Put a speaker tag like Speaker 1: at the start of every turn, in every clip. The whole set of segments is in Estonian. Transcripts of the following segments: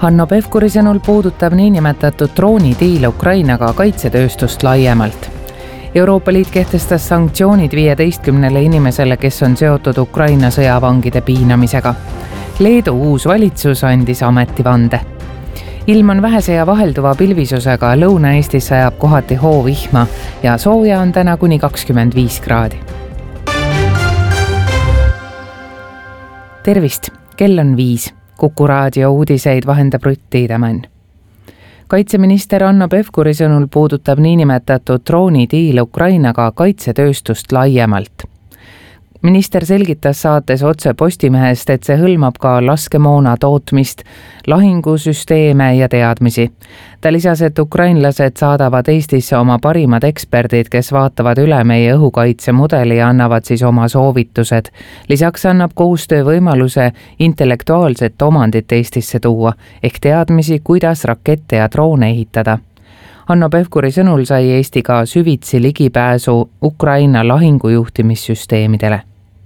Speaker 1: Hanno Pevkuri sõnul puudutab niinimetatud droonidiil Ukrainaga kaitsetööstust laiemalt. Euroopa Liit kehtestas sanktsioonid 15 inimesele, kes on seotud Ukraina sõjavangide piinamisega. Leedu uus valitsus andis ametivande. Ilm on vähese ja vahelduva pilvisusega, Lõuna-Eestis sajab kohati hoovihma ja sooja on täna kuni 25 kraadi. Tervist, kell on 5. Kuku raadio uudiseid vahendab Rutt Tiidemann. Kaitseminister Hanno Pevkuri sõnul puudutab niinimetatud droonidiil Ukrainaga kaitsetööstust laiemalt. Minister selgitas saates Otse Postimehest, et see hõlmab ka laskemoona tootmist, lahingusüsteeme ja teadmisi. Ta lisas, et ukrainlased saadavad Eestisse oma parimad eksperdid, kes vaatavad üle meie õhukaitsemudeli ja annavad siis oma soovitused. Lisaks annab koostöö võimaluse intellektuaalset omandit Eestisse tuua, ehk teadmisi, kuidas rakette ja droone ehitada. Hanno Pevkuri sõnul sai Eesti ka süvitsi ligipääsu Ukraina lahingujuhtimissüsteemidele.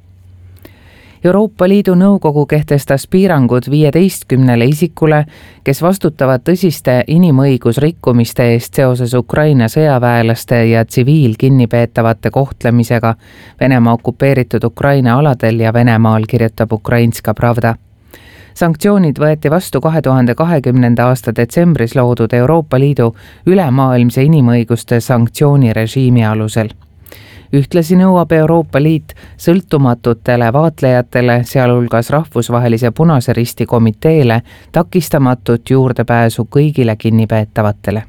Speaker 1: Euroopa Liidu Nõukogu kehtestas piirangud 15 isikule, kes vastutavad tõsiste inimõigusrikkumiste eest seoses Ukraina sõjaväelaste ja tsiviilkinnipeetavate kohtlemisega Venemaa okupeeritud Ukraina aladel ja Venemaal, kirjutab Ukrainska Pravda. Sanktsioonid võeti vastu 2020. aasta detsembris loodud Euroopa Liidu ülemaailmse inimõiguste sanktsioonirežiimi alusel. Ühtlasi nõuab Euroopa Liit sõltumatutele vaatlejatele, sealhulgas Rahvusvahelise Punase Risti komiteele, takistamatut juurdepääsu kõigile kinnipeetavatele.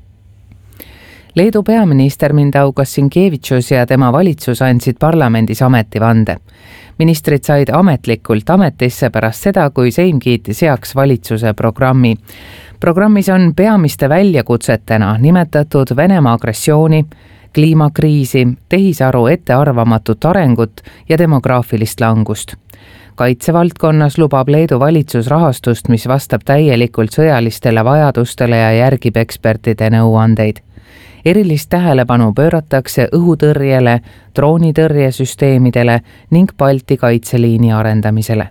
Speaker 1: Leedu peaminister Mindaugas Sinkevičius ja tema valitsus andsid parlamendis ametivande. Ministrid said ametlikult ametisse pärast seda, kui Seim kiitis heaks valitsuse programmi. Programmis on peamiste väljakutsetena nimetatud Venemaa agressiooni, kliimakriisi, tehisaru ettearvamatut arengut ja demograafilist langust. Kaitsevaldkonnas lubab Leedu valitsus rahastust, mis vastab täielikult sõjalistele vajadustele ja järgib ekspertide nõuandeid. Erilist tähelepanu pööratakse õhutõrjele, droonitõrjesüsteemidele ning Balti kaitseliini arendamisele.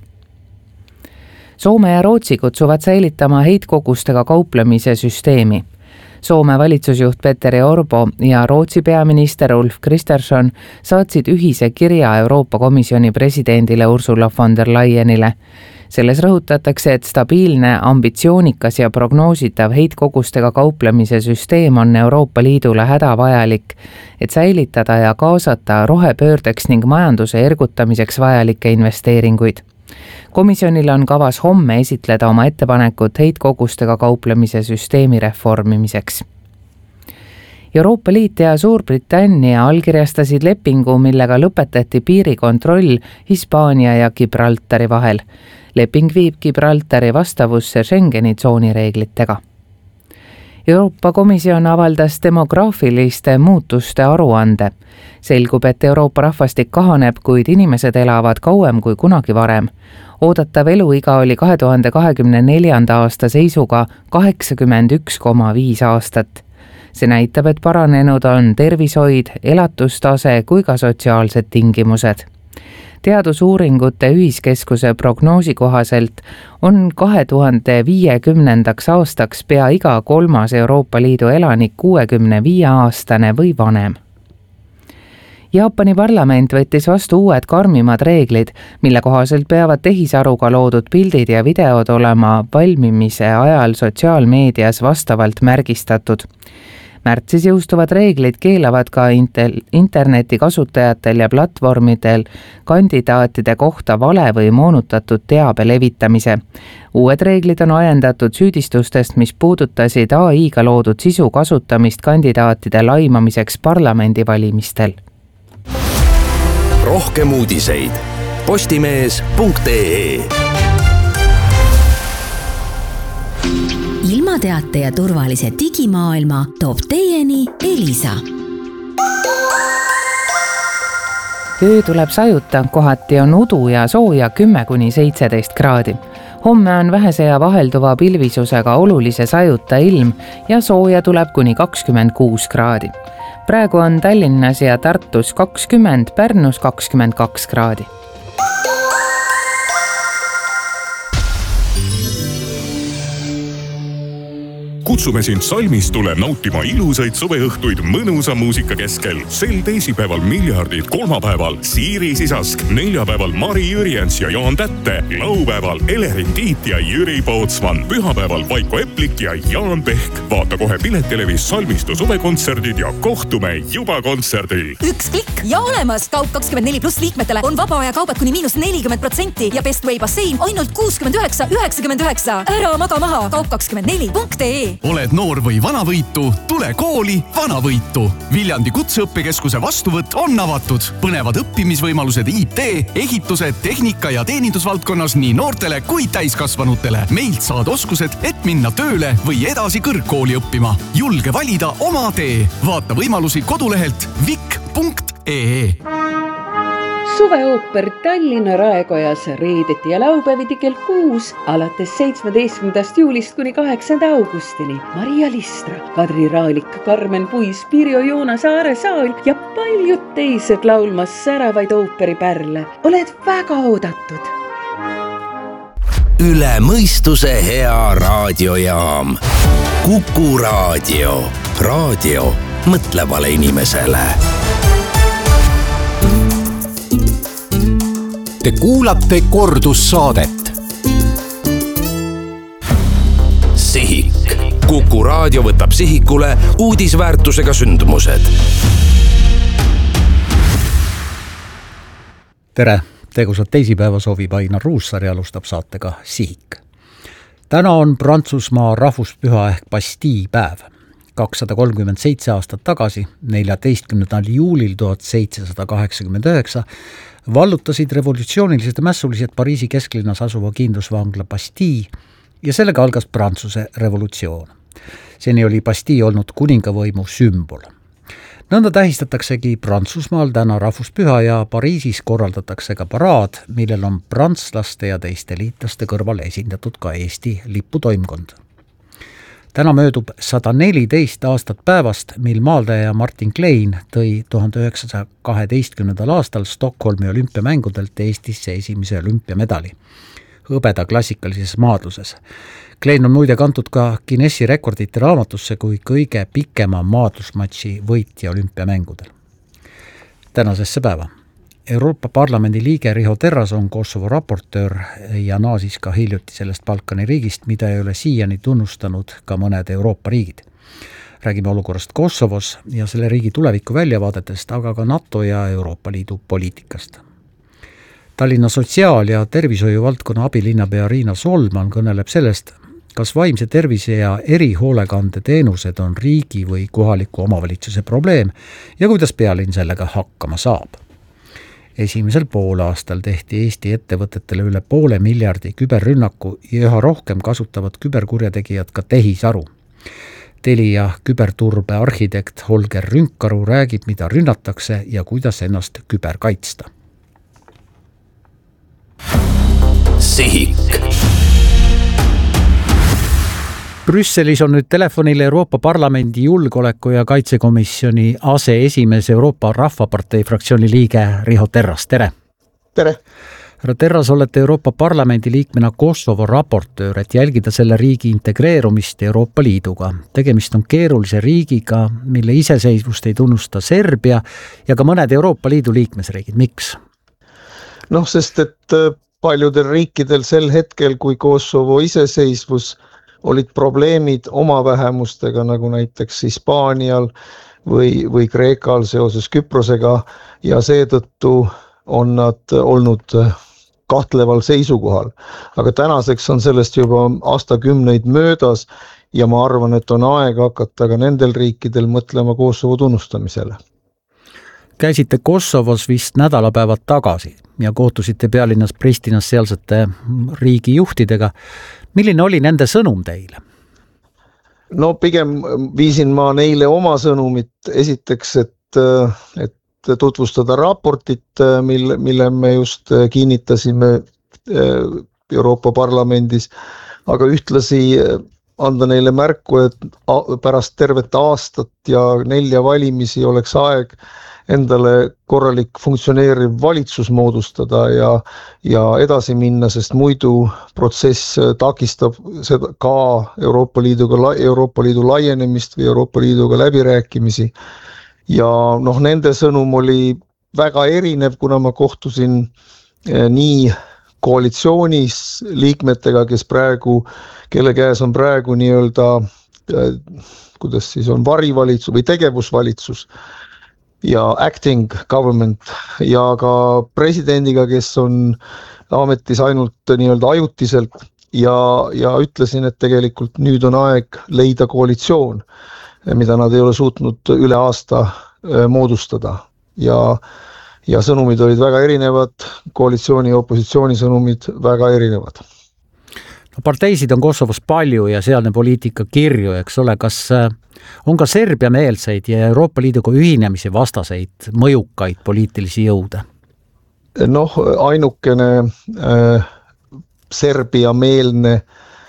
Speaker 1: Soome ja Rootsi kutsuvad säilitama heitkogustega kauplemise süsteemi. Soome valitsusjuht Petteri Orpo ja Rootsi peaminister Ulf Kristersson saatsid ühise kirja Euroopa Komisjoni presidendile Ursula von der Leyenile. Selles rõhutatakse, et stabiilne, ambitsioonikas ja prognoositav heitkogustega kauplemise süsteem on Euroopa Liidule hädavajalik, et säilitada ja kaasata rohepöördeks ning majanduse ergutamiseks vajalikke investeeringuid. Komisjonil on kavas homme esitleda oma ettepanekut heitkogustega kauplemise süsteemi reformimiseks. Euroopa Liit ja Suurbritannia allkirjastasid lepingu, millega lõpetati piirikontroll Hispaania ja Gibraltari vahel. Leping viib Gibraltari vastavusse Schengeni tsooni reeglitega. Euroopa Komisjon avaldas demograafiliste muutuste aruande. Selgub, et Euroopa rahvastik kahaneb, kuid inimesed elavad kauem kui kunagi varem. Oodatav eluiga oli 2024. aasta seisuga 81,5 aastat. See näitab, et paranenud on tervishoid, elatustase kui ka sotsiaalsed tingimused. Teadusuuringute ühiskeskuse prognoosi kohaselt on 2050. aastaks pea iga kolmas Euroopa Liidu elanik 65-aastane või vanem. Jaapani parlament võttis vastu uued karmimad reeglid, mille kohaselt peavad tehisaruga loodud pildid ja videod olema valmimise ajal sotsiaalmeedias vastavalt märgistatud. Märtsis jõustuvad reeglid keelavad ka interneti kasutajatel ja platvormidel kandidaatide kohta vale või moonutatud teabe levitamise. Uued reeglid on ajendatud süüdistustest, mis puudutasid AI-ga loodud sisu kasutamist kandidaatide laimamiseks parlamendivalimistel.
Speaker 2: Rohkem uudiseid postimees.ee.
Speaker 3: Ilmateate ja turvalise digimaailma toob teieni Elisa.
Speaker 1: Öö tuleb sajuta, kohati on udu ja sooja 10–17 kraadi. Homme on vähese ja vahelduva pilvisusega olulise sajuta ilm ja sooja tuleb kuni 26 kraadi. Praegu on Tallinnas ja Tartus 20, Pärnus 22 kraadi.
Speaker 2: kutsume sind salmistule nautima ilusaid suveõhtuid mõnusa muusika keskel. Sel teisipäeval Miljardid, kolmapäeval Siiri Sisask, neljapäeval Mari Jürjens ja Jaan Tätte, laupäeval Elerin Tiit ja Jüri Pootsman, pühapäeval Vaiko Eplik ja Jaan Pehk. Vaata kohe Piletelevis Salmistu suvekontserdid ja kohtume juba kontserdil.
Speaker 4: Üks klikk ja olemas! Kaup24+ liikmetele on vaba aja kaubad kuni -40% ja Best Way bassein ainult 69,99. Ära maga maha kaup24.ee.
Speaker 5: Oled noor või vanavõitu? Tule kooli Vanavõitu. Viljandi kutseõppekeskuse vastuvõtt on avatud. Põnevad õppimisvõimalused IT, ehituse, tehnika ja teenindusvaldkonnas nii noortele kui täiskasvanutele. Meilt saad oskused, et minna tööle või edasi kõrgkooli õppima. Julge valida oma tee. Vaata võimalusi kodulehelt vik.ee.
Speaker 6: Suveooper Tallinna Raekojas reedeti ja laupäeviti kell 6 alates 17. juulist kuni 8. augustini. Maria Listra, Kadri Raalik, Karmen Puis, Pirjo Joona Saare Saal ja paljud teised laulmas säravaid ooperipärle. Oled väga oodatud.
Speaker 7: Üle mõistuse hea raadiojaam. Kuku raadio. Raadio mõtlevale inimesele.
Speaker 8: Te kuulate kordussaadet.
Speaker 7: Sihik. Kuku raadio võtab sihikule uudisväärtusega sündmused.
Speaker 8: Tere, tegusat teisipäeva soovib Ainar Ruussaar ja alustab saatega Sihik. Täna on Prantsusmaa rahvuspüha ehk Bastille päev. 237 aastat tagasi, 14. juulil 1789, vallutasid revolutsioonilised mässulised Pariisi kesklinnas asuva kindlusvangla Bastille ja sellega algas Prantsuse revolutsioon. Seni oli Bastille olnud kuningavõimu sümbol. Nõnda tähistataksegi Prantsusmaal täna rahvuspüha ja Pariisis korraldatakse ka paraad, millel on prantslaste ja teiste liitlaste kõrval esindatud ka Eesti liputoimkond. Täna möödub 114 aastat päevast, mil maaldaja Martin Klein tõi 1912. aastal Stockholmi olümpiamängudelt Eestisse esimese olümpiamedali hõbeda klassikalises maadluses. Klein on muide kantud ka Guinessi rekordite raamatusse kui kõige pikema maadlusmatši võitja olümpiamängudel. Tänasesse päeva. Euroopa Parlamendi liige Riho Terras on Kosovo raportöör ja naasis ka hiljuti sellest Balkani riigist, mida ei ole siiani tunnustanud ka mõned Euroopa riigid. Räägime olukorrast Kosovos ja selle riigi tuleviku väljavaadetest, aga ka NATO ja Euroopa Liidu poliitikast. Tallinna sotsiaal- ja tervishoiu valdkonna abilinnapea Riina Solman kõneleb sellest, kas vaimse tervise ja erihoolekande teenused on riigi või kohaliku omavalitsuse probleem ja kuidas pealinn sellega hakkama saab. Esimesel poolaastal tehti Eesti ettevõtetele üle 500 miljardi küberrünnaku ja üha rohkem kasutavad küberkurjategijad ka tehisaru. Telia küberturbe arhitekt Holger Rünkaru räägib, mida rünnatakse ja kuidas ennast küber kaitsta.
Speaker 7: Sihik.
Speaker 8: Brüsselis on nüüd telefonil Euroopa Parlamendi julgeoleku- ja kaitsekomisjoni aseesimees Euroopa Rahvapartei fraktsiooni liige Riho Terras. Tere!
Speaker 9: Tere!
Speaker 8: Härra Terras, olete Euroopa Parlamendi liikmena Kosovo raportöör, et jälgida selle riigi integreerumist Euroopa Liiduga. Tegemist on keerulise riigiga, mille iseseisvust ei tunnusta Serbia ja ka mõned Euroopa Liidu liikmesriigid. Miks?
Speaker 9: Sest et paljudel riikidel sel hetkel, kui Kosovo iseseisvus olid probleemid oma vähemustega, nagu näiteks Hispaanial või Kreekal seoses Küprosega ja seetõttu on nad olnud kahtleval seisukohal. Aga tänaseks on sellest juba aastakümneid möödas ja ma arvan, et on aeg hakata ka nendel riikidel mõtlema Kosovo tunnustamisele.
Speaker 8: Käisite Kosovos vist nädalapäevad tagasi ja kohtusite pealinnas Pristinas sealsete riigijuhtidega. Milline oli nende sõnum teile?
Speaker 9: Pigem viisin ma neile oma sõnumit esiteks, et tutvustada raportit, mille me just kinnitasime Euroopa Parlamendis, aga ühtlasi anda neile märku, et pärast tervet aastat ja 4 valimisi oleks aeg, endale korralik funktsioneeriv valitsus moodustada ja edasi minna, sest muidu protsess takistab seda ka Euroopa Liidu laienemist või Euroopa Liiduga läbirääkimisi. Ja nende sõnum oli väga erinev, kuna ma kohtusin nii koalitsioonis liikmetega, kelle käes on praegu nii-öelda, kuidas siis on, varivalitsus või tegevusvalitsus ja acting government ja ka presidendiga, kes on ametis ainult nii-öelda ajutiselt ja ütlesin, et tegelikult nüüd on aeg leida koalitsioon, mida nad ei ole suutnud üle aasta moodustada ja sõnumid olid väga erinevad, koalitsiooni ja opositsiooni sõnumid väga erinevad.
Speaker 8: Parteisid on Kosovos palju ja sealne poliitika kirju, eks ole, kas on ka Serbia meelseid ja Euroopa Liiduga ühinemise vastaseid mõjukaid poliitilisi jõude?
Speaker 9: Ainukene Serbia meelne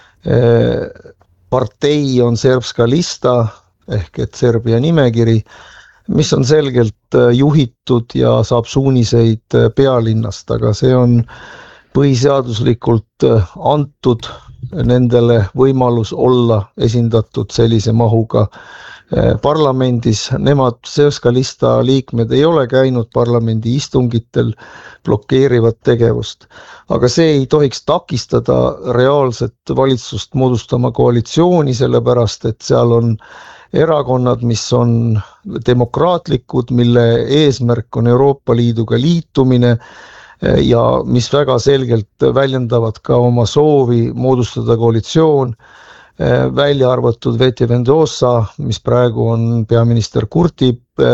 Speaker 9: partei on Srpska lista ehk et Serbia nimekiri, mis on selgelt juhitud ja saab suuniseid pealinnast, aga see on põhiseaduslikult antud nendele võimalus olla esindatud sellise mahuga parlamendis. Nemad, Srpska lista liikmed, ei ole käinud parlamendi istungitel, blokeerivad tegevust. Aga see ei tohiks takistada reaalset valitsust moodustama koalitsiooni, sellepärast et seal on erakonnad, mis on demokraatlikud, mille eesmärk on Euroopa Liiduga liitumine ja mis väga selgelt väljendavad ka oma soovi moodustada koalitsioon, välja arvatud Vete Vendosa, mis praegu on peaminister Kurti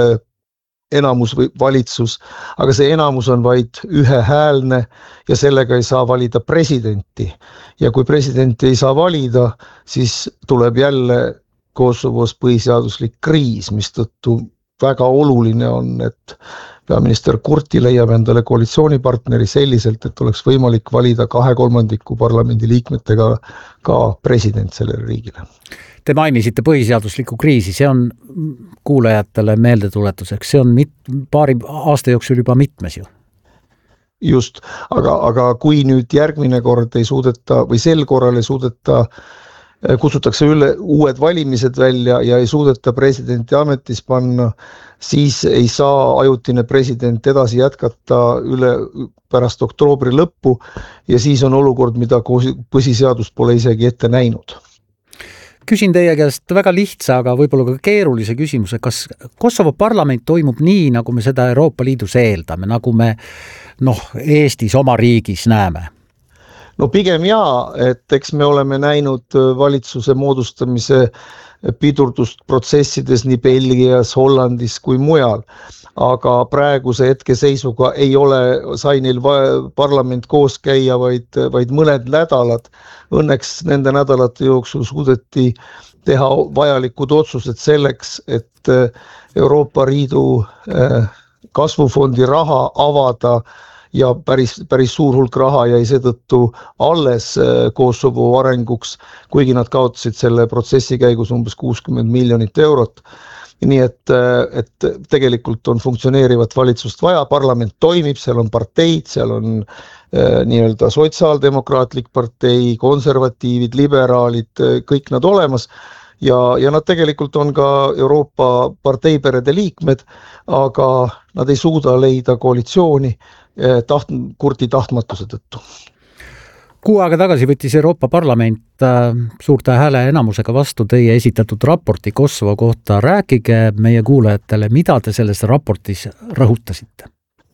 Speaker 9: enamus või valitsus, aga see enamus on vaid ühehäälne ja sellega ei saa valida presidenti. Ja kui presidenti ei saa valida, siis tuleb jälle Kosovos põhiseaduslik kriis, mistõttu väga oluline on, et peaminister Kurti leiab endale koalitsioonipartneri selliselt, et oleks võimalik valida 2/3 parlamendi liikmetega ka president sellele riigile.
Speaker 8: Te mainisite põhiseaduslikku kriisi, see on kuulajatele meeldetuletuseks, see on paari aasta jooksul juba mitmes ju.
Speaker 9: Just, aga kui nüüd järgmine kord ei suudeta või sel korral ei suudeta, kutsutakse üle uued valimised välja ja ei suudeta presidenti ametis panna, siis ei saa ajutine president edasi jätkata üle pärast oktoobri lõppu ja siis on olukord, mida põhiseadus pole isegi ette näinud.
Speaker 8: Küsin teie käest väga lihtsa, aga võib-olla ka keerulise küsimuse, kas Kosovo parlament toimub nii, nagu me seda Euroopa Liidus eeldame, nagu me Eestis oma riigis näeme?
Speaker 9: Pigem jaa, et eks me oleme näinud valitsuse moodustamise pidurdust protsessides nii Belgias, Hollandis kui mujal, aga praeguse hetkeseisuga ei ole, sai neil parlament koos käia vaid mõned nädalad. Õnneks nende nädalate jooksul suudeti teha vajalikud otsused selleks, et Euroopa Liidu kasvufondi raha avada ja päris suur hulk raha jäi seetõttu alles Kosovo arenguks, kuigi nad kaotasid selle protsessi käigus umbes 60 miljonit eurot. Nii et tegelikult on funktsioneerivat valitsust vaja, parlament toimib, seal on parteid, seal on nii-öelda sotsiaaldemokraatlik partei, konservatiivid, liberaalid, kõik nad olemas. Ja nad tegelikult on ka Euroopa parteiperede liikmed, aga nad ei suuda leida koalitsiooni Kurti tahtmatuse tõttu.
Speaker 8: 6 aega tagasi võttis Euroopa Parlament suurte hääle enamusega vastu teie esitatud raporti Kosovo kohta. Rääkige meie kuulajatele, mida te selles raportis rõhutasite?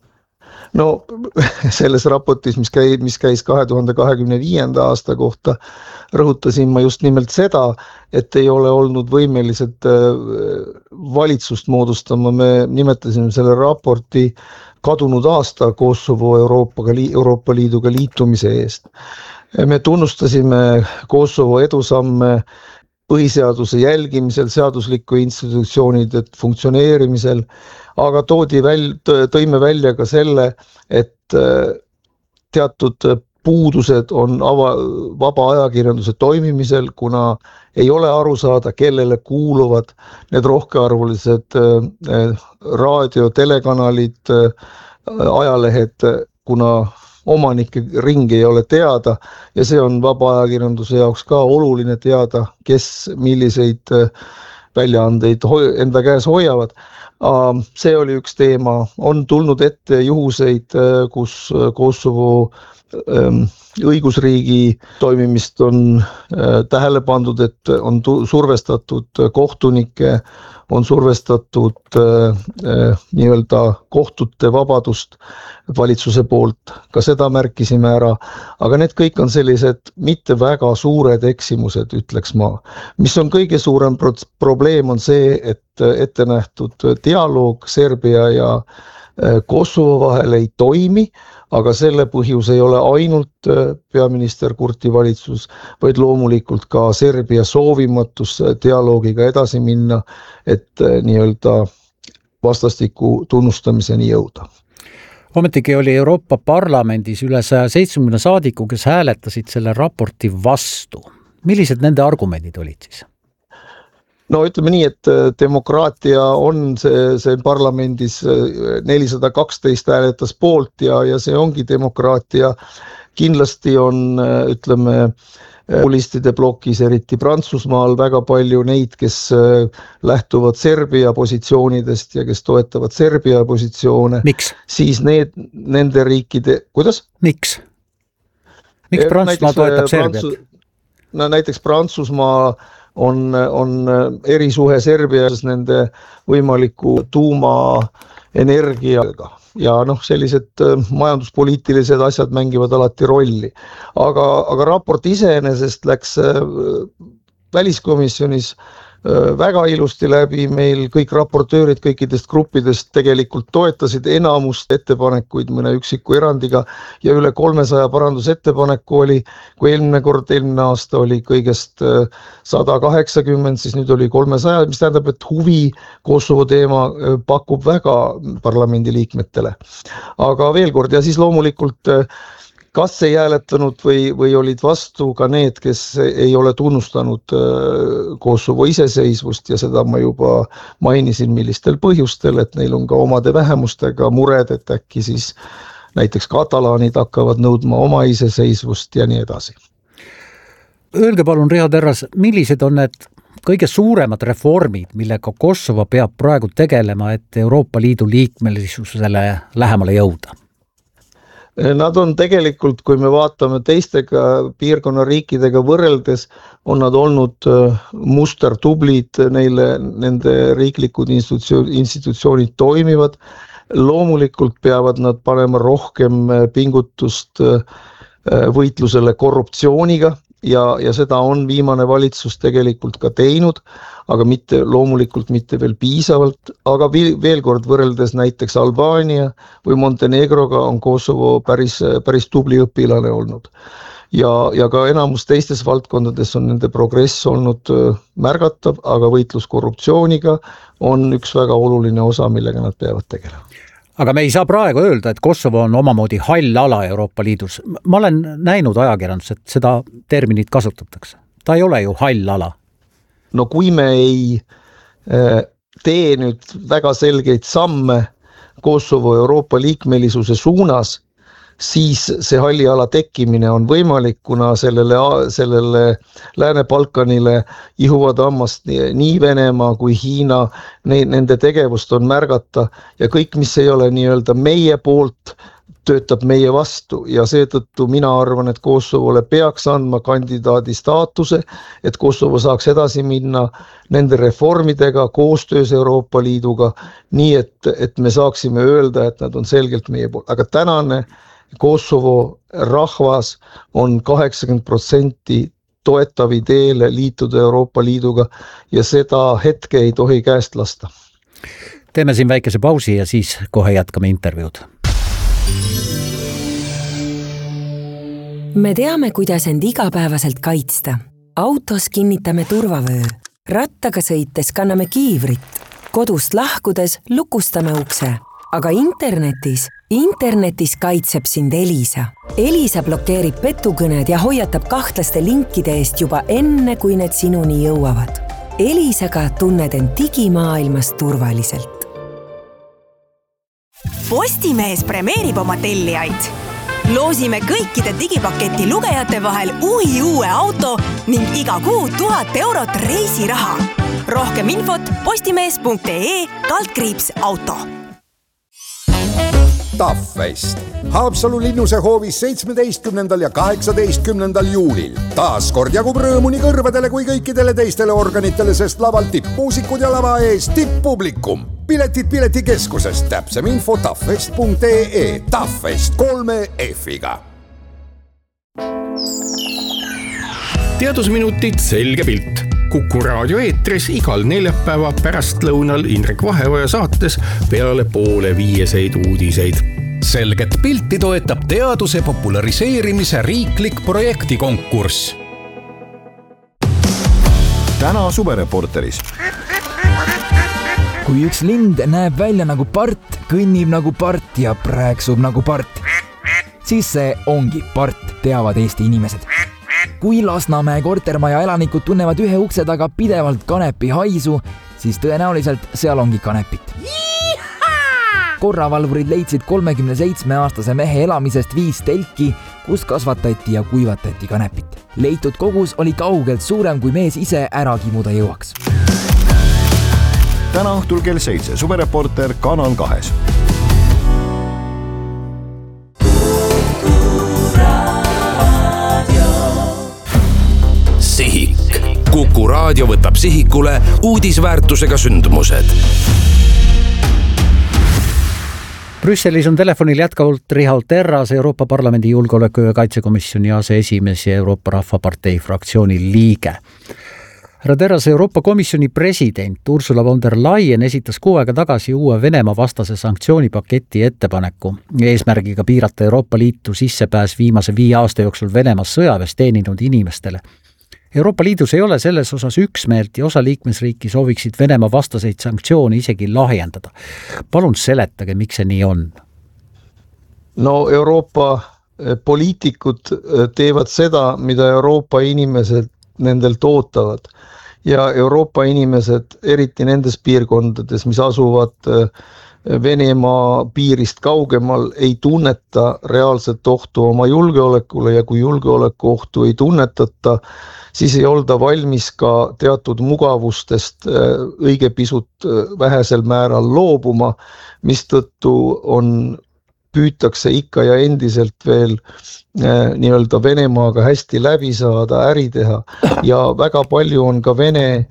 Speaker 9: Selles raportis, mis käis 2025. aasta kohta, rõhutasin ma just nimelt seda, et ei ole olnud võimelised valitsust moodustama. Me nimetasime selle raporti kadunud aasta Kosovo Euroopa Liiduga liitumise eest. Me tunnustasime Kosovo edusamme põhiseaduse jälgimisel, seadusliku institutsioonide funktsioneerimisel, aga tõime välja ka selle, et teatud puudused on vaba ajakirjanduse toimimisel, kuna ei ole aru saada, kellele kuuluvad need rohkearvulised raadio, telekanalid, ajalehed, kuna omanike ring ei ole teada ja see on vaba ajakirjanduse jaoks ka oluline teada, kes milliseid väljaandeid enda käes hoiavad. See oli üks teema. On tulnud ette juhuseid, kus Kosovo õigusriigi toimimist on tähele pandud, et on survestatud kohtunikke, on survestatud nii-öelda kohtute vabadust valitsuse poolt, ka seda märkisime ära, aga need kõik on sellised mitte väga suured eksimused, ütleks ma. Mis on kõige suurem probleem on see, et ette nähtud dialoog Serbia ja Kosovo vahel ei toimi, aga selle põhjus ei ole ainult peaminister Kurti valitsus, vaid loomulikult ka Serbia soovimatus dialoogiga edasi minna, et nii-öelda vastastiku tunnustamiseni jõuda.
Speaker 8: Ometigi oli Euroopa Parlamendis üle 170 saadiku, kes hääletasid selle raporti vastu. Millised nende argumendid olid siis?
Speaker 9: No ütleme nii, et demokraatia on see parlamendis 412 hääletas poolt ja see ongi demokraatia. Kindlasti on, ütleme, populistide blokis, eriti Prantsusmaal väga palju neid, kes lähtuvad Serbia positsioonidest ja kes toetavad Serbia positsioone.
Speaker 8: Miks?
Speaker 9: Siis nende riikide... Kuidas?
Speaker 8: Miks Prantsusmaa toetab Serbiat?
Speaker 9: No näiteks Prantsusmaa on erisuhe Serbias nende võimaliku tuumaenergiaga ja sellised majanduspoliitilised asjad mängivad alati rolli. Aga raport iseenesest läks väliskomisjonis väga ilusti läbi, meil kõik raportöörid kõikidest gruppidest tegelikult toetasid enamust ettepanekuid mõne üksiku erandiga ja üle 300 parandusettepaneku oli, kui eelmine aasta oli kõigest 180, siis nüüd oli 300, mis tähendab, et huvi Kosovo teema pakub väga parlamendi liikmetele. Aga veel kord, ja siis loomulikult kas ei hääletanud või olid vastu ka need, kes ei ole tunnustanud Kosovo iseseisvust ja seda ma juba mainisin, millistel põhjustel, et neil on ka omade vähemustega mured, et äkki siis näiteks katalaanid hakkavad nõudma oma iseseisvust ja nii edasi.
Speaker 8: Öelge palun, Riho Terras, millised on need kõige suuremad reformid, millega Kosovo peab praegu tegelema, et Euroopa Liidu liikmelisusele lähemale jõuda?
Speaker 9: Nad on tegelikult, kui me vaatame teistega piirkonna riikidega võrreldes, on nad olnud mustertublid, nende riiklikud institutsioonid toimivad. Loomulikult peavad nad panema rohkem pingutust võitlusele korruptsiooniga ja seda on viimane valitsus tegelikult ka teinud, aga loomulikult mitte veel piisavalt, aga veel kord võrreldes näiteks Albaania või Montenegroga on Kosovo päris tubli õpilane olnud. Ja ka enamus teistes valdkondades on nende progress olnud märgatav, aga võitlus korruptsiooniga on üks väga oluline osa, millega nad peavad tegelema.
Speaker 8: Aga me ei saa praegu öelda, et Kosovo on omamoodi hall ala Euroopa Liidus. Ma olen näinud ajakirjandus, et seda terminit kasutatakse. Ta ei ole ju hall ala.
Speaker 9: No kui me ei tee nüüd väga selgeid samme Kosovo Euroopa liikmelisuse suunas, siis see halli ala tekkimine on võimalik, kuna sellele Lääne-Balkanile ihuvad ammast nii Venemaa kui Hiina, nende tegevust on märgata ja kõik, mis ei ole nii-öelda meie poolt, töötab meie vastu ja seetõttu mina arvan, et Kosovole peaks andma kandidaadi staatuse, et Kosovo saaks edasi minna nende reformidega koostöös Euroopa Liiduga, nii et me saaksime öelda, et nad on selgelt meie poolt. Aga tänane Kosovo rahvas on 80% toetav ideele liituda Euroopa Liiduga ja seda hetke ei tohi käest lasta.
Speaker 8: Teeme siin väikese pausi ja siis kohe jätkame intervjuud.
Speaker 10: Me teame, kuidas end igapäevaselt kaitsta. Autos kinnitame turvavöö. Rattaga sõites kanname kiivrit. Kodust lahkudes lukustame ukse. aga internetis kaitseb sind Elisa. Elisa blokeerib petukõned ja hoiatab kahtlaste linkide eest juba enne, kui need sinuni jõuavad. Elisaga tunned end digimaailmas turvaliselt.
Speaker 11: Postimees premeerib oma tellijaid. Loosime kõikide digipaketi lugejate vahel uue auto ning iga kuu 1000 eurot reisiraha. Rohkem infot postimees.ee/auto.
Speaker 12: Taffest. Haapsalu linnuse hoovis 17. ja 18. juulil. Taas kord jagub rõõmu nii kõrvadele kui kõikidele teistele organitele, sest laval tippmuusikud ja lava ees tipppublikum. Piletid piletikeskusest, täpsem info taffest.ee. Taffest 3 F-iga.
Speaker 13: Teadusminutid selge pilt. Kuku raadio eetris igal neljapäeva pärastlõunal Indrek Vaheoja saates peale 4:30 uudiseid.
Speaker 14: Selget pilti toetab teaduse populariseerimise riiklik projektikonkurss.
Speaker 15: Täna Suvereporteris.
Speaker 16: Kui üks lind näeb välja nagu part, kõnnib nagu part ja prääksub nagu part, siis see ongi part, teavad Eesti inimesed. Kui Lasnamäe kortermaja elanikud tunnevad ühe ukse taga pidevalt kanepi haisu, siis tõenäoliselt seal ongi kanepit. Korravalvurid leidsid 37-aastase mehe elamisest 5 telki, kus kasvatati ja kuivatati kanepit. Leitud kogus oli kaugelt suurem, kui mees ise ära kimuda jõuaks.
Speaker 15: Täna õhtul kell 7 Suvereporter Kanal 2.
Speaker 7: Sihik. Kuku raadio võtab sihikule uudisväärtusega sündmused.
Speaker 8: Brüsselis on telefonil jätkavalt Richard Terras, Euroopa Parlamendi julgeoleku- ja kaitsekomisjoni aseesimees ja Euroopa Rahvapartei fraktsiooni liige. Härra Terras, Euroopa Komisjoni president Ursula von der Leyen esitas 6 aega tagasi uue Venemaa vastase sanktsioonipaketi ettepaneku eesmärgiga piirata Euroopa Liitu sissepääs viimase 5 aasta jooksul Venemaa sõjaväes teeninud inimestele. Euroopa Liidus ei ole selles osas üksmeelt ja osa liikmesriiki sooviksid Venemaa vastaseid sanktsioone isegi lahjendada. Palun seletage, miks see nii on?
Speaker 9: No Euroopa poliitikud teevad seda, mida Euroopa inimesed nendelt ootavad. Ja Euroopa inimesed, eriti nendes piirkondades, mis asuvad Venemaa piirist kaugemal, ei tunneta reaalset ohtu oma julgeolekule ja kui julgeoleku ohtu ei tunnetata, siis ei olda valmis ka teatud mugavustest õige pisut vähesel määral loobuma, mistõttu püütakse ikka ja endiselt veel nii-öelda Venemaaga hästi läbi saada, äri teha ja väga palju on ka Vene,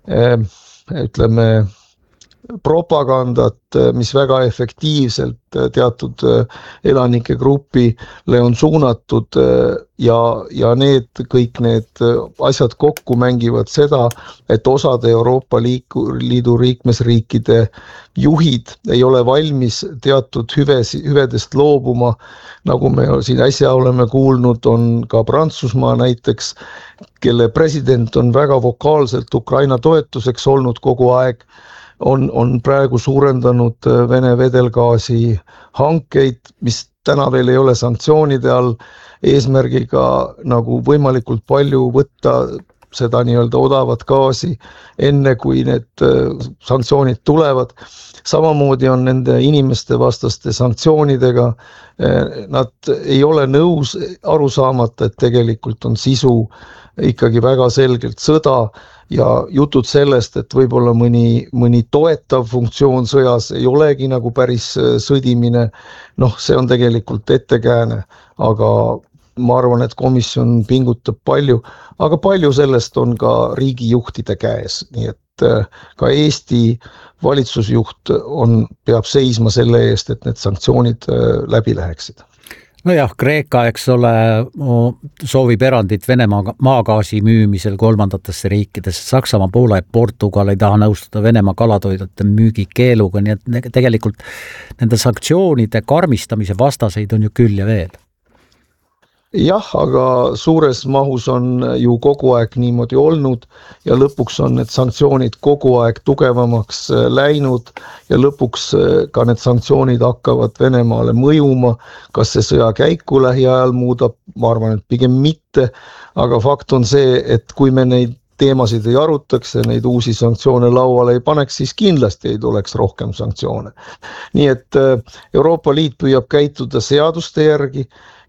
Speaker 9: ütleme, propagandat, mis väga efektiivselt teatud elanike grupile on suunatud ja kõik need asjad kokku mängivad seda, et osad Euroopa Liidu liikmesriikide juhid ei ole valmis teatud hüvedest loobuma, nagu me siin äsja oleme kuulnud, on ka Prantsusmaa näiteks, kelle president on väga vokaalselt Ukraina toetuseks olnud kogu aeg, on praegu suurendanud Vene vedelgaasi hankeid, mis täna veel ei ole sanktsioonide all, eesmärgiga nagu võimalikult palju võtta seda nii-öelda odavat gaasi enne, kui need sanktsioonid tulevad. Samamoodi on nende inimeste vastaste sanktsioonidega, nad ei ole nõus aru saamata, et tegelikult on sisu ikkagi väga selgelt sõda ja jutud sellest, et võib-olla mõni toetav funktsioon sõjas ei olegi nagu päris sõdimine, see on tegelikult ettekääne, aga ma arvan, et komisjon pingutab palju, aga palju sellest on ka riigijuhtide käes, nii et ka Eesti valitsusjuht peab seisma selle eest, et need sanktsioonid läbi läheksid.
Speaker 8: Nojah, Kreeka, eks ole, soovib erandit Venemaa maagaasi müümisel kolmandatesse riikidesse. Saksamaa, Poola ja Portugal ei taha nõustuda Venemaa kalatoidete müügikeeluga, nii et tegelikult nende sanktsioonide karmistamise vastaseid on ju küll ja veel.
Speaker 9: Jah, aga suures mahus on ju kogu aeg niimoodi olnud ja lõpuks on need sanktsioonid kogu aeg tugevamaks läinud ja lõpuks ka need sanktsioonid hakkavad Venemaale mõjuma. Kas see sõja käiku lähiajal muudab? Ma arvan, et pigem mitte, aga fakt on see, et kui me neid teemasid ei arutaks ja neid uusi sanktsioone lauale ei paneks, siis kindlasti ei tuleks rohkem sanktsioone. Nii et Euroopa Liit püüab käituda seaduste järgi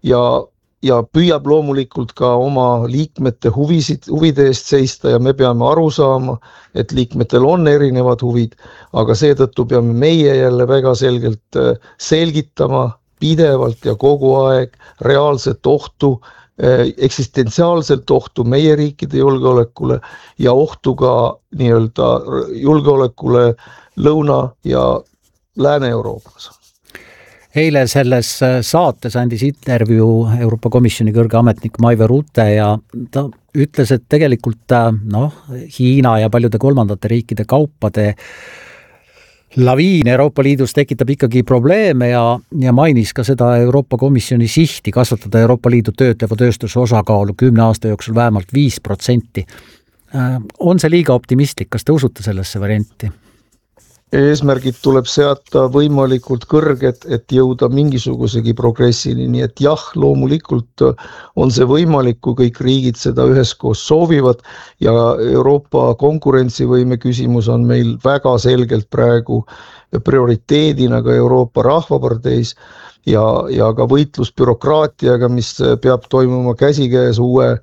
Speaker 9: ja püüab loomulikult ka oma liikmete huvide eest seista ja me peame aru saama, et liikmetel on erinevad huvid, aga seetõttu peame meie jälle väga selgelt selgitama pidevalt ja kogu aeg reaalset ohtu, eksistentsiaalselt ohtu meie riikide julgeolekule ja ohtu ka nii-öelda julgeolekule Lõuna- ja Lääne-Euroopas.
Speaker 8: Eile selles saates andis intervjuu Euroopa Komisjoni kõrge ametnik Maive Rute ja ta ütles, et tegelikult Hiina ja paljude kolmandate riikide kaupade laviin Euroopa Liidus tekitab ikkagi probleeme ja mainis ka seda Euroopa Komisjoni sihti kasvatada Euroopa Liidu töötleva tööstuse osakaalu 10 aasta jooksul vähemalt 5%. On see liiga optimistlik? Kas te usute sellesse varianti?
Speaker 9: Eesmärgid tuleb seata võimalikult kõrged, et jõuda mingisugusegi progressini, nii et jah, loomulikult on see võimalik, kui kõik riigid seda üheskoos soovivad ja Euroopa konkurentsivõime küsimus on meil väga selgelt praegu prioriteedina ka Euroopa Rahvaparteis ja ka võitlus bürokraatiaga, mis peab toimuma käsikäes uue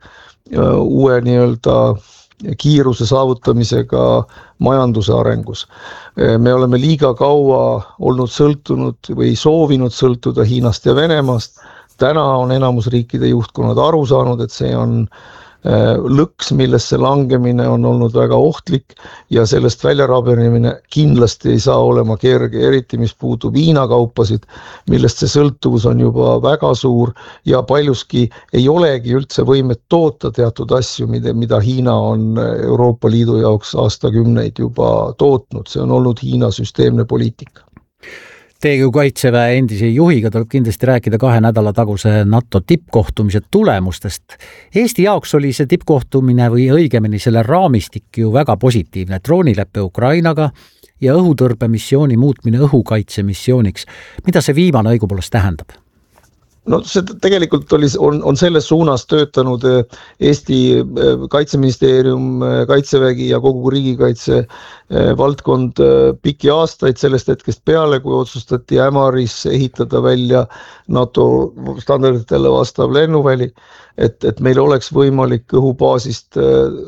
Speaker 9: nii-öelda kiiruse saavutamisega majanduse arengus. Me oleme liiga kaua olnud sõltunud või soovinud sõltuda Hiinast ja Venemaast. Täna on enamus riikide juhtkonnad aru saanud, et see on lõks, millesse langemine on olnud väga ohtlik ja sellest välja rabenemine kindlasti ei saa olema kerge, eriti mis puutub Hiina kaupasid, millest see sõltuvus on juba väga suur ja paljuski ei olegi üldse võimet toota teatud asju, mida Hiina on Euroopa Liidu jaoks aastakümneid juba tootnud. See on olnud Hiina süsteemne poliitika.
Speaker 8: Teie Kaitseväe endise juhiga tuleb kindlasti rääkida 2 nädala taguse NATO tippkohtumise tulemustest. Eesti jaoks oli see tippkohtumine või õigemini selle raamistik ju väga positiivne. Droonileppe Ukrainaga ja õhutõrbemissiooni muutmine õhukaitsemissiooniks. Mida see viimane õigupoolest tähendab?
Speaker 9: No see tegelikult on selles suunas töötanud Eesti Kaitseministeerium, Kaitsevägi ja kogu riigikaitse valdkond pikki aastaid sellest hetkest peale, kui otsustati Ämaris ehitada välja NATO standarditele vastav lennuväli, et meil oleks võimalik õhubaasist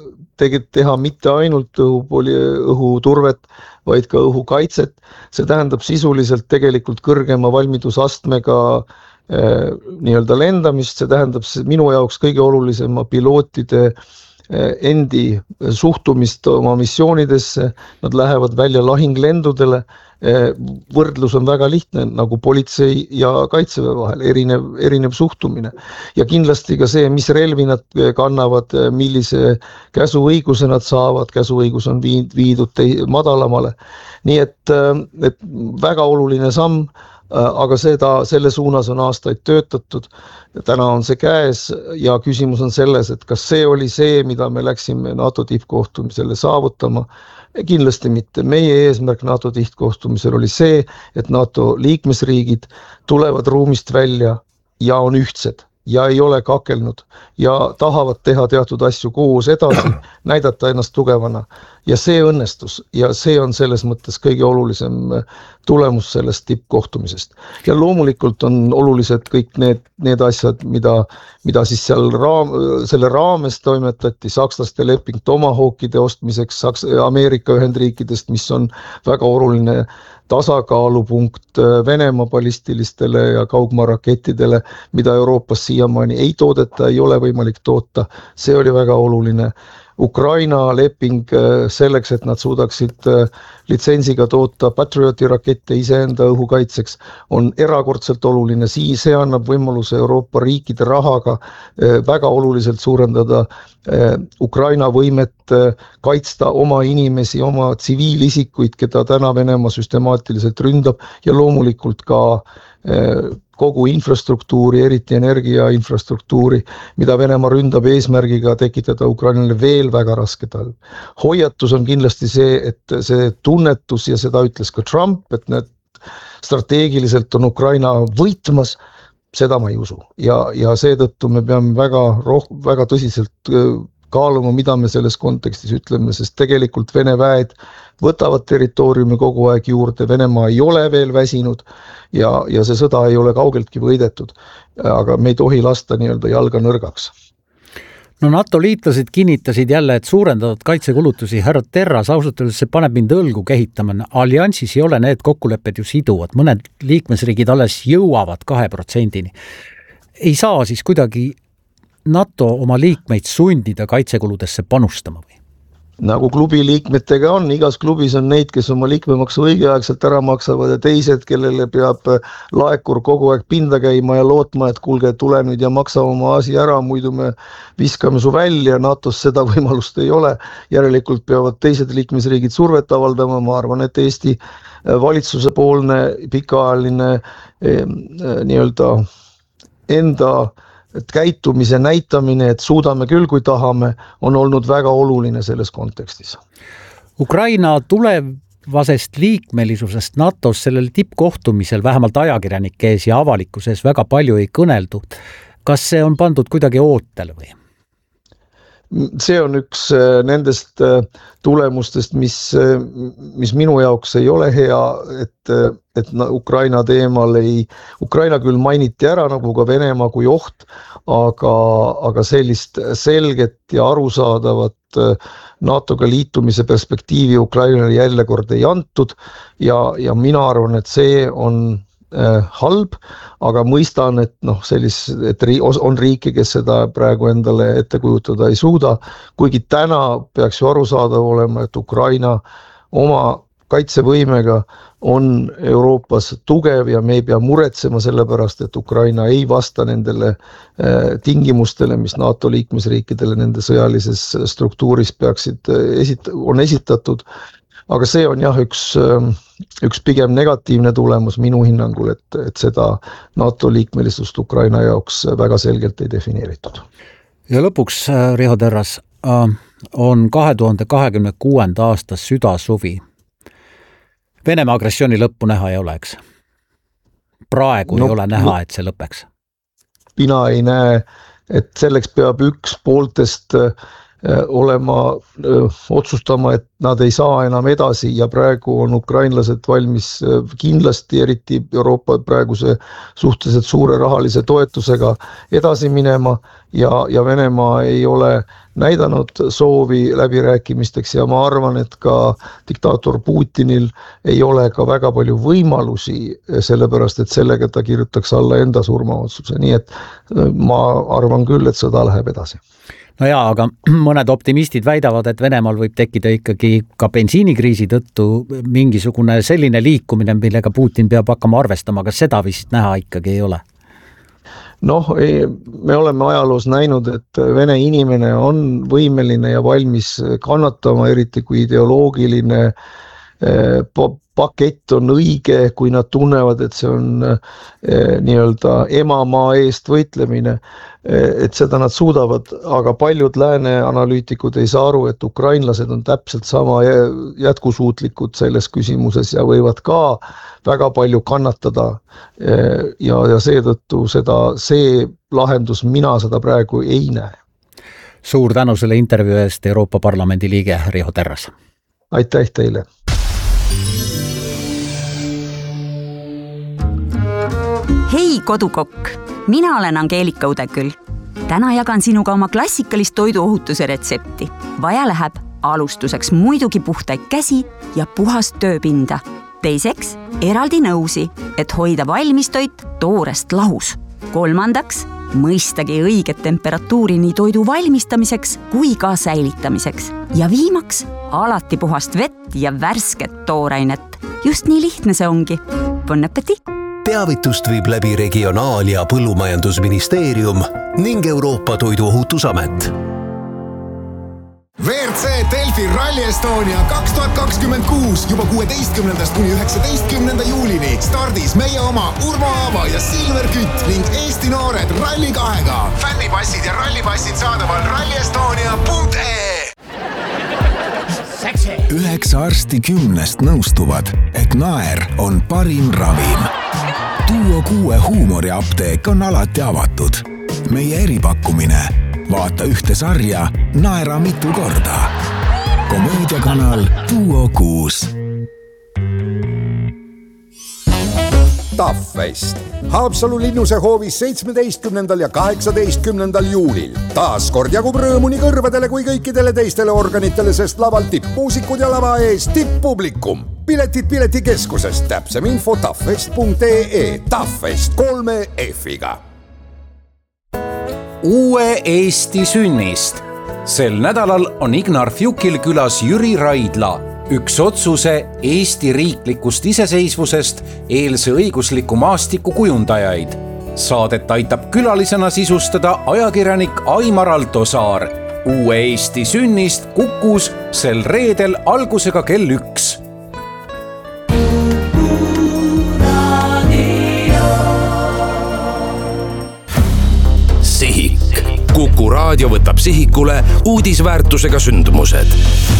Speaker 9: teha mitte ainult õhuturvet, vaid ka õhukaitset. See tähendab sisuliselt tegelikult kõrgema valmidusastmega nii-öelda lendamist, see tähendab minu jaoks kõige olulisema pilootide endi suhtumist oma missioonidesse, nad lähevad välja lahinglendudele, võrdlus on väga lihtne, nagu politsei ja kaitseväe vahel, erinev suhtumine. Ja kindlasti ka see, mis relvi nad kannavad, millise käsuõiguse nad saavad, käsuõigus on viidud madalamale. Nii et väga oluline samm, aga selle suunas on aastaid töötatud. Täna on see käes ja küsimus on selles, et kas see oli see, mida me läksime NATO tippkohtumisele saavutama. Kindlasti mitte. Meie eesmärk NATO tippkohtumisel oli see, et NATO liikmesriigid tulevad ruumist välja ja on ühtsed ja ei ole kakelnud ja tahavad teha teatud asju koos edasi, näidata ennast tugevana. Ja see õnnestus ja see on selles mõttes kõige olulisem tulemus sellest tippkohtumisest. Ja loomulikult on olulised kõik need asjad, mida siis selle raames toimetati, sakslaste leping Tomahawkide ostmiseks Ameerika Ühendriikidest, mis on väga oluline tasakaalupunkt Venemaa ballistilistele ja kaugmaarakettidele, mida Euroopas siiamaani ei toodeta, ei ole võimalik toota. See oli väga oluline. Ukraina leping selleks, et nad suudaksid litsensiga toota Patrioti rakette iseenda õhukaitseks, on erakordselt oluline. See annab võimaluse Euroopa riikide rahaga väga oluliselt suurendada Ukraina võimet kaitsta oma inimesi, oma tsiviilisikuid, keda täna Venemaa süstemaatiliselt ründab ja loomulikult ka kogu infrastruktuuri, eriti energia infrastruktuuri, mida Venemaa ründab eesmärgiga tekitada Ukrainale veel väga raske talv. Hoiatus on kindlasti see, et see tunnetus ja seda ütles ka Trump, et need strateegiliselt on Ukraina võitmas, seda ma ei usu. Ja seetõttu me peame väga tõsiselt kaaluma, mida me selles kontekstis ütleme, sest tegelikult Vene väed võtavad territooriumi kogu aeg juurde, Venemaa ei ole veel väsinud ja see sõda ei ole kaugeltki võidetud, aga me ei tohi lasta nii-öelda jalga nõrgaks.
Speaker 8: No NATO liitlased kinnitasid jälle, et suurendavad kaitsekulutusi. Härra Terras, ausalt öeldes see paneb mind õlgu kehitama. Alliansis ei ole need kokkulepped ju siduvad. Mõned liikmesriigid alles jõuavad 2%-ni. Ei saa siis kuidagi NATO oma liikmeid sundida kaitsekuludesse panustama või?
Speaker 9: Nagu klubi liikmetega on, igas klubis on neid, kes oma liikmemaksu õigeaegselt ära maksavad ja teised, kellele peab laekur kogu aeg pinda käima ja lootma, et kuulge, tule nüüd ja maksa oma asi ära, muidu me viskame su välja, NATOs seda võimalust ei ole. Järelikult peavad teised liikmesriigid survet avaldama, ma arvan, et Eesti valitsuse poolne pikaajaline nii-öelda enda käitumise näitamine, et suudame küll, kui tahame, on olnud väga oluline selles kontekstis.
Speaker 8: Ukraina tulevasest liikmelisusest NATOs sellel tippkohtumisel vähemalt ajakirjanike ees ja avalikkuses väga palju ei kõneldud. Kas see on pandud kuidagi ootel või?
Speaker 9: See on üks nendest tulemustest, mis minu jaoks ei ole hea, et Ukraina teemal Ukraina küll mainiti ära nagu ka Venemaa kui oht, aga sellist selget ja arusaadavat NATO-ga liitumise perspektiivi Ukrainale jälle kord ei antud ja mina arvan, et see on halb, aga mõistan, et on riike, kes seda praegu endale ette kujutada ei suuda, kuigi täna peaks ju arusaadav olema, et Ukraina oma kaitsevõimega on Euroopas tugev ja me ei pea muretsema sellepärast, et Ukraina ei vasta nendele tingimustele, mis NATO liikmesriikidele nende sõjalises struktuuris on esitatud. Aga see on jah üks pigem negatiivne tulemus minu hinnangul, et seda NATO liikmelisust Ukraina jaoks väga selgelt ei defineeritud.
Speaker 8: Ja lõpuks, Riho Terras, on 2026. aasta südasuvi. Venemaa agressiooni lõppu näha ei oleks. Praegu ei ole näha, et see lõpeks.
Speaker 9: Mina ei näe, et selleks peab üks pooltest otsustama, et nad ei saa enam edasi ja praegu on ukrainlased valmis kindlasti, eriti Euroopa praeguse suhteliselt suure rahalise toetusega edasi minema ja Venemaa ei ole näidanud soovi läbirääkimisteks ja ma arvan, et ka diktaator Putinil ei ole ka väga palju võimalusi, sellepärast et sellega ta kirjutaks alla enda surmaotsuse, nii et ma arvan küll, et sõda läheb edasi.
Speaker 8: No jaa, aga mõned optimistid väidavad, et Venemaal võib tekkida ikkagi ka bensiinikriisi tõttu mingisugune selline liikumine, millega Putin peab hakkama arvestama, aga seda vist näha ikkagi ei ole. Me oleme ajaloos näinud, et Vene inimene on võimeline ja valmis kannatama, eriti kui ideoloogiline pakett on õige, kui nad tunnevad, et see on nii-öelda emamaa eest võitlemine, et seda nad suudavad, aga paljud lääne analüütikud ei saa aru, et ukrainlased on täpselt sama jätkusuutlikud selles küsimuses ja võivad ka väga palju kannatada ja seetõttu see lahendus mina seda praegu ei näe. Suur tänu selle intervjuu eest, Euroopa Parlamendi liige Riho Terras.
Speaker 9: Aitäh teile!
Speaker 11: Hei kodukokk, mina olen Angeelika Udeküll. Täna jagan sinuga oma klassikalist toiduohutuse retsepti. Vaja läheb alustuseks muidugi puhtaid käsi ja puhast tööpinda. Teiseks eraldi nõusi, et hoida valmistoit toorest lahus. Kolmandaks mõistagi õiget temperatuuri nii toidu valmistamiseks kui ka säilitamiseks. Ja viimaks alati puhast vett ja värsket toorainet. Just nii lihtne see ongi. Bon appetit!
Speaker 17: Teavitust viib läbi Regionaal- ja Põllumajandusministeerium ning Euroopa Toiduohutusamet.
Speaker 18: WRC Delfi Rally Estonia 2026 juba 16. kuni 19. juulini. Stardis meie oma Urmo Aava ja Silver Kütt ning Eesti noored Rally 2-ga. Fännipassid ja rallipassid saadaval rallyestonia.ee.
Speaker 19: 9 arsti 10 nõustuvad, et naer on parim ravim. Duo 6 huumoriapteek on alati avatud. Meie eripakkumine. Vaata ühte sarja, naera mitu korda. Komöödiakanal Duo 6.
Speaker 12: Taffest. Haapsalu linnuse hoovis 17. ja 18. juulil. Taas kord jagub rõõmu nii kõrvadele kui kõikidele teistele organitele, sest laval tippmuusikud ja lava ees tipppublikum. Piletid piletikeskusest, täpsem info taffest.ee. Taffest 3 F-iga.
Speaker 14: Uue Eesti sünnist. Sel nädalal on Ignar Fjukil külas Jüri Raidla, üks otsuse Eesti riiklikust iseseisvusest eelse õigusliku maastiku kujundajaid. Saadet aitab külalisena sisustada ajakirjanik Aimar Altosaar. Uue Eesti sünnist Kukus sel reedel algusega kell 1.
Speaker 7: Sihik. Kuku raadio võtab sihikule uudisväärtusega sündmused.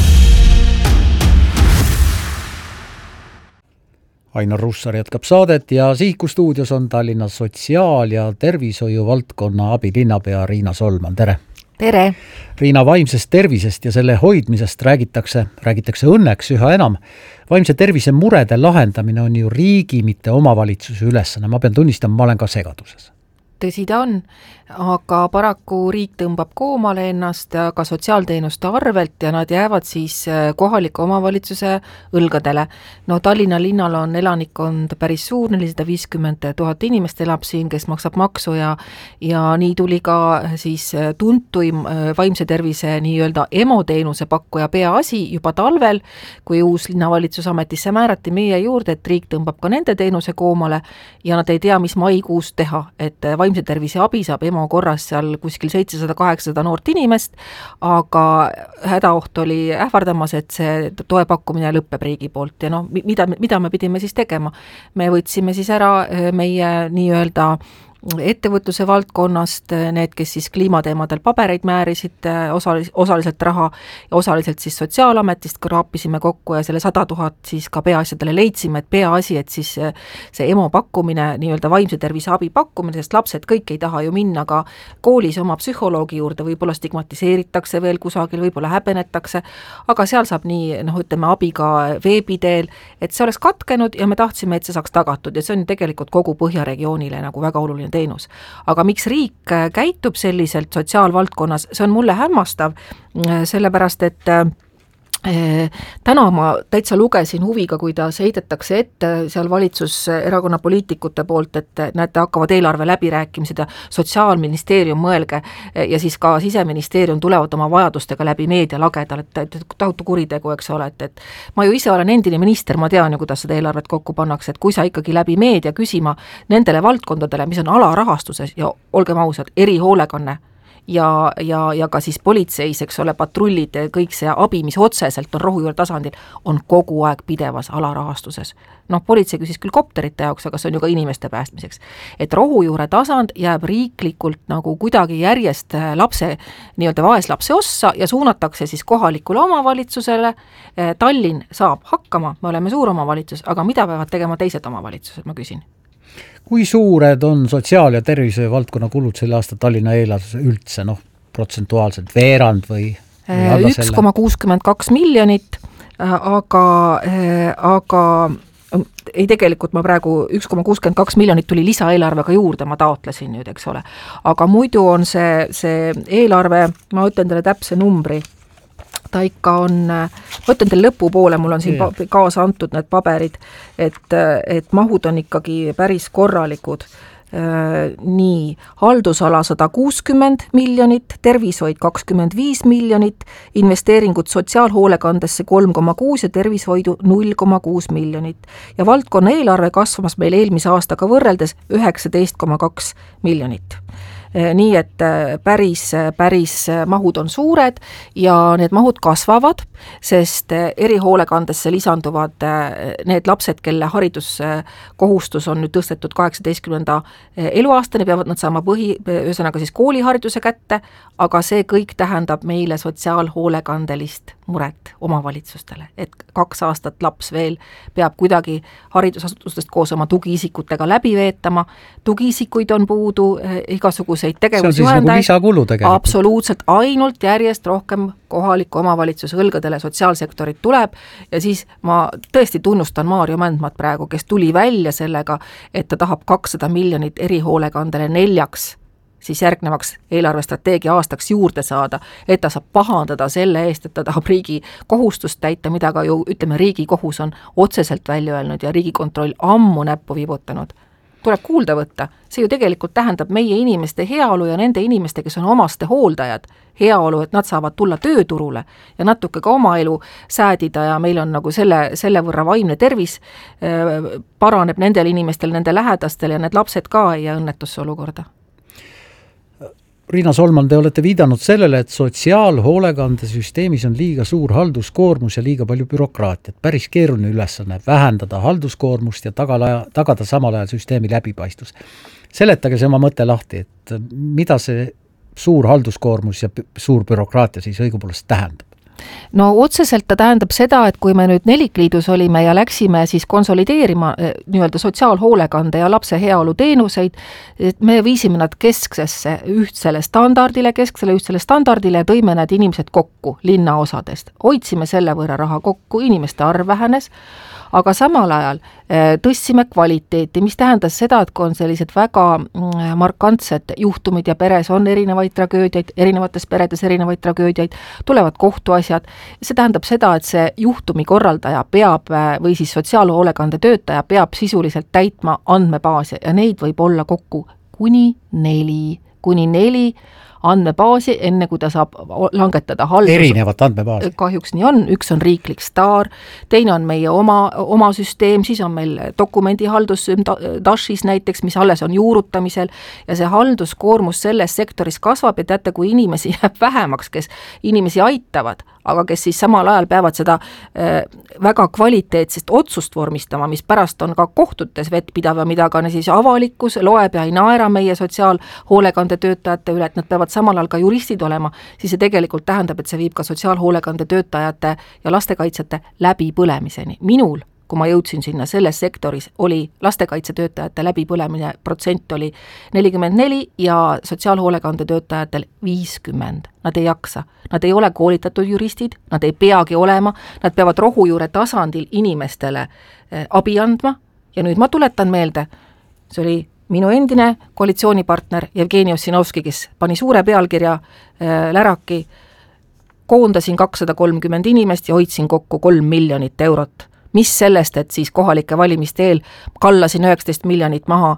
Speaker 8: Ainar Russar jätkab saadet ja Sihiku stuudios on Tallinna sotsiaal- ja tervishoiu valdkonna abilinnapea Riina Solman. Tere!
Speaker 20: Tere!
Speaker 8: Riina, vaimsest tervisest ja selle hoidmisest räägitakse õnneks üha enam. Vaimse tervise murede lahendamine on ju riigi, mitte omavalitsuse ülesanne. Ma pean tunnistama, ma olen ka segaduses.
Speaker 20: Tõsi ta on, aga paraku riik tõmbab koomale ennast ka sotsiaalteenuste arvelt ja nad jäävad siis kohaliku omavalitsuse õlgadele. No Tallinna linnal on elanikkond päris suur, 450 000 inimest elab siin, kes maksab maksu ja nii tuli ka siis tuntuim vaimse tervise nii-öelda emoteenuse pakkuja Peaasi juba talvel, kui uus linnavalitsus ametisse määrati meie juurde, et riik tõmbab ka nende teenuse koomale ja nad ei tea, mis maikuus teha, et vaimse tervise abi saab EMO korras seal kuskil 700-800 noort inimest, aga hädaoht oli ähvardamas, et see toe pakkumine lõppeb riigi poolt ja mida me pidime siis tegema? Me võtsime siis ära meie nii-öelda ettevõtluse valdkonnast, need, kes siis kliimateemadel pabereid määrisid, osaliselt raha ja osaliselt siis Sotsiaalametist kraapisime kokku ja selle 100 000 siis ka peaasjadele leidsime, et peaasi, et siis see EMO pakkumine, nii-öelda vaimse tervise abi pakkumine, sest lapsed kõik ei taha ju minna ka koolis oma psühholoogi juurde, võib-olla stigmatiseeritakse veel kusagil, võib-olla häbenetakse, aga seal saab nii, ütleme, abi ka veebiteel, et see oleks katkenud ja me tahtsime, et see saaks tagatud ja see on tegelikult kogu Põhjaregioonile nagu väga oluline teenus. Aga miks riik käitub selliselt sotsiaalvaldkonnas, see on mulle hämmastav, sellepärast et täna ma täitsa lugesin huviga, kuidas heidetakse ette seal valitsuserakonna poliitikute poolt, et näete, hakkavad eelarve läbirääkimised ja Sotsiaalministeerium mõelge ja siis ka Siseministeerium tulevad oma vajadustega läbi meedia lagedal, et tahutu kuritegu, eks ole, et ma ju ise olen endine minister, ma tean ju, kuidas seda eelarvet kokku pannakse, et kui sa ikkagi läbi meedia küsima nendele valdkondadele, mis on alarahastuses ja olgem ausad, erihoolekanne ja ka siis politseis, eks ole, patrullid, kõik see abi, mis otseselt on rohujuure tasandil, on kogu aeg pidevas alarahastuses. Politsei küsis küll kopterite jaoks, aga see on ju ka inimeste päästmiseks. Et rohujuure tasand jääb riiklikult nagu kuidagi järjest lapse, nii-öelda vaeslapse ossa ja suunatakse siis kohalikule omavalitsusele. Tallinn saab hakkama, me oleme suur omavalitsus, aga mida peavad tegema teised omavalitsused, ma küsin?
Speaker 8: Kui suured on sotsiaal- ja tervise valdkonna kulud selle aasta Tallinna eelarves üldse, protsentuaalselt veerand või
Speaker 20: 1,62 miljonit, aga ei, tegelikult ma praegu 1,62 miljonit tuli lisaeelarvega juurde, ma taotlesin nüüd, eks ole. Aga muidu on see eelarve, ma ütlen teile täpse numbri, ta ikka on, ma ütlen teile lõpupoole, mul on siin kaasa antud need paberid, et mahud on ikkagi päris korralikud. Nii, haldusala 160 miljonit, tervishoid 25 miljonit, investeeringud sotsiaalhoolekandesse 3,6 ja tervishoidu 0,6 miljonit. Ja valdkonna eelarve kasvamas meil eelmise aastaga võrreldes 19,2 miljonit. nii et päris mahud on suured ja need mahud kasvavad, sest erihoolekandesse lisanduvad need lapsed, kelle hariduskohustus on nüüd tõstetud 18. eluaastani, peavad nad saama ühesõnaga siis koolihariduse kätte, aga see kõik tähendab meile sotsiaalhoolekandelist muret omavalitsustele, et 2 aastat laps veel peab kuidagi haridusasutustest koos oma tugiisikutega läbi veetama, tugiisikuid on puudu, igasuguseid tegevusjuhendajaid,
Speaker 8: lisakulu tegelikult.
Speaker 20: Absoluutselt, ainult järjest rohkem kohaliku omavalitsuse õlgadele sotsiaalsektorit tuleb ja siis ma tõesti tunnustan Maarjo Mändmat praegu, kes tuli välja sellega, et ta tahab 200 miljonit erihoolekandele 4 siis järgnevaks eelarvestrateegia aastaks juurde saada, et ta saab pahandada selle eest, et ta tahab riigi kohustust täita, mida ka ju, ütleme, Riigikohus on otseselt välja öelnud ja Riigikontroll ammu näppu vibutanud. Tuleb kuulda võtta, see ju tegelikult tähendab meie inimeste heaolu ja nende inimeste, kes on omaste hooldajad, heaolu, et nad saavad tulla tööturule ja natuke ka oma elu säädida ja meil on nagu selle võrra vaimne tervis paraneb nendel inimestel, nende lähedastel ja need lapsed ka ei jää õnnetusse olukorda.
Speaker 8: Riina Solman, te olete viidanud sellele, et sotsiaalhoolekandesüsteemis on liiga suur halduskoormus ja liiga palju bürokraatiat. Päris keeruline ülesanne vähendada halduskoormust ja tagada samal ajal süsteemi läbipaistvus. Seletage see oma mõte lahti, et mida see suur halduskoormus ja suur bürokraatia siis õigupoolest tähendab?
Speaker 20: No otseselt ta tähendab seda, et kui me nüüd Nelikliidus olime ja läksime siis konsolideerima nii-öelda sotsiaalhoolekande ja lapse heaolu teenuseid, et me viisime nad kesksesse ühtsele standardile ja tõime need inimesed kokku linnaosadest. Hoidsime selle võrra raha kokku, inimeste arv vähenes, aga samal ajal tõstsime kvaliteeti, mis tähendas seda, et kui on sellised väga markantsed juhtumid ja peres on erinevaid tragöödiaid, erinevates peredes erinevaid tragöödiaid, tulevad kohtuasjad, see tähendab seda, et see juhtumi korraldaja peab või siis sotsiaalhoolekande töötaja peab sisuliselt täitma andmebaase ja neid võib olla kokku kuni 4 andmebaasi, enne kui ta saab langetada haldus.
Speaker 8: Erinevat andmebaasi.
Speaker 20: Kahjuks nii on, üks on riiklik STAR, teine on meie oma süsteem, siis on meil dokumendihaldus DASHis näiteks, mis alles on juurutamisel ja see halduskoormus selles sektoris kasvab ja teate, kui inimesi jääb vähemaks, kes inimesi aitavad, aga kes siis samal ajal peavad seda väga kvaliteetsest otsust vormistama, mis pärast on ka kohtutes vettpidav ja mida ka siis avalikkus loeb ja ei naera meie sotsiaalhoolekande töötajate üle, et nad peavad samal ajal ka juristid olema, siis see tegelikult tähendab, et see viib ka sotsiaalhoolekande töötajate ja lastekaitsjate läbipõlemiseni. Minul, kui ma jõudsin sinna selles sektoris, oli lastekaitsetöötajate läbipõlemine protsent oli 44 ja sotsiaalhoolekande töötajatel 50. Nad ei jaksa. Nad ei ole koolitatud juristid, nad ei peagi olema, nad peavad rohujuure tasandil inimestele abi andma ja nüüd ma tuletan meelde, see oli minu endine koalitsioonipartner Jevgeni Ossinovski, kes pani suure pealkirja läraki, koondasin 230 inimest ja hoidsin kokku 3 miljonit eurot. Mis sellest, et siis kohalike valimiste eel kallasin 19 miljonit maha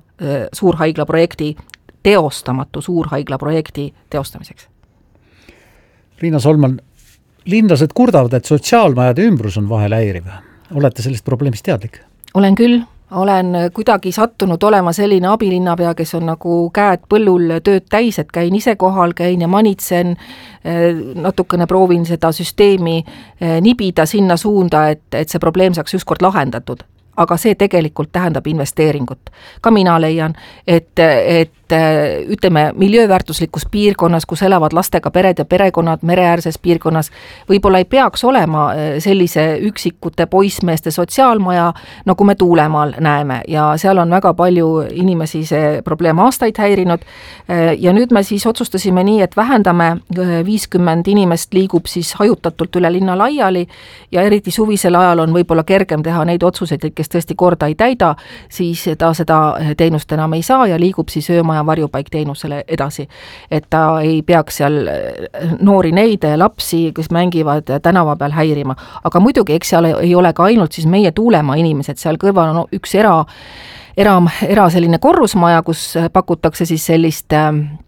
Speaker 20: teostamatu suurhaiglaprojekti teostamiseks?
Speaker 8: Riina Solman, linlased kurdavad, et sotsiaalmajade ümbrus on vahel häiriv. Olete sellest probleemist teadlik?
Speaker 20: Olen küll. Olen kuidagi sattunud olema selline abilinnapea, kes on nagu käed põllul tööd täis, et käin ise kohal, käin ja manitsen, natukene proovin seda süsteemi nibida sinna suunda, et see probleem saaks ükskord lahendatud. Aga see tegelikult tähendab investeeringut. Ka mina leian, et ütleme, miljööväärtuslikus piirkonnas, kus elavad lastega pered ja perekonnad mereäärses piirkonnas, võib-olla ei peaks olema sellise üksikute poissmeeste sotsiaalmaja, nagu me Tuulemaal näeme ja seal on väga palju inimesi see probleem aastaid häirinud ja nüüd me siis otsustasime nii, et vähendame 50 inimest liigub siis hajutatult üle linna laiali ja eriti suvisel ajal on võib-olla kergem teha neid otsuseid, kes tõesti korda ei täida, siis ta seda teenust enam ei saa ja liigub siis öömaja varjupaik teenusele edasi. Et ta ei peaks seal noori neid lapsi, kes mängivad tänava peal häirima. Aga muidugi, eks seal ei ole ka ainult siis meie Tuulemaa inimesed, seal kõrval on üks era selline korrusmaja, kus pakutakse siis sellist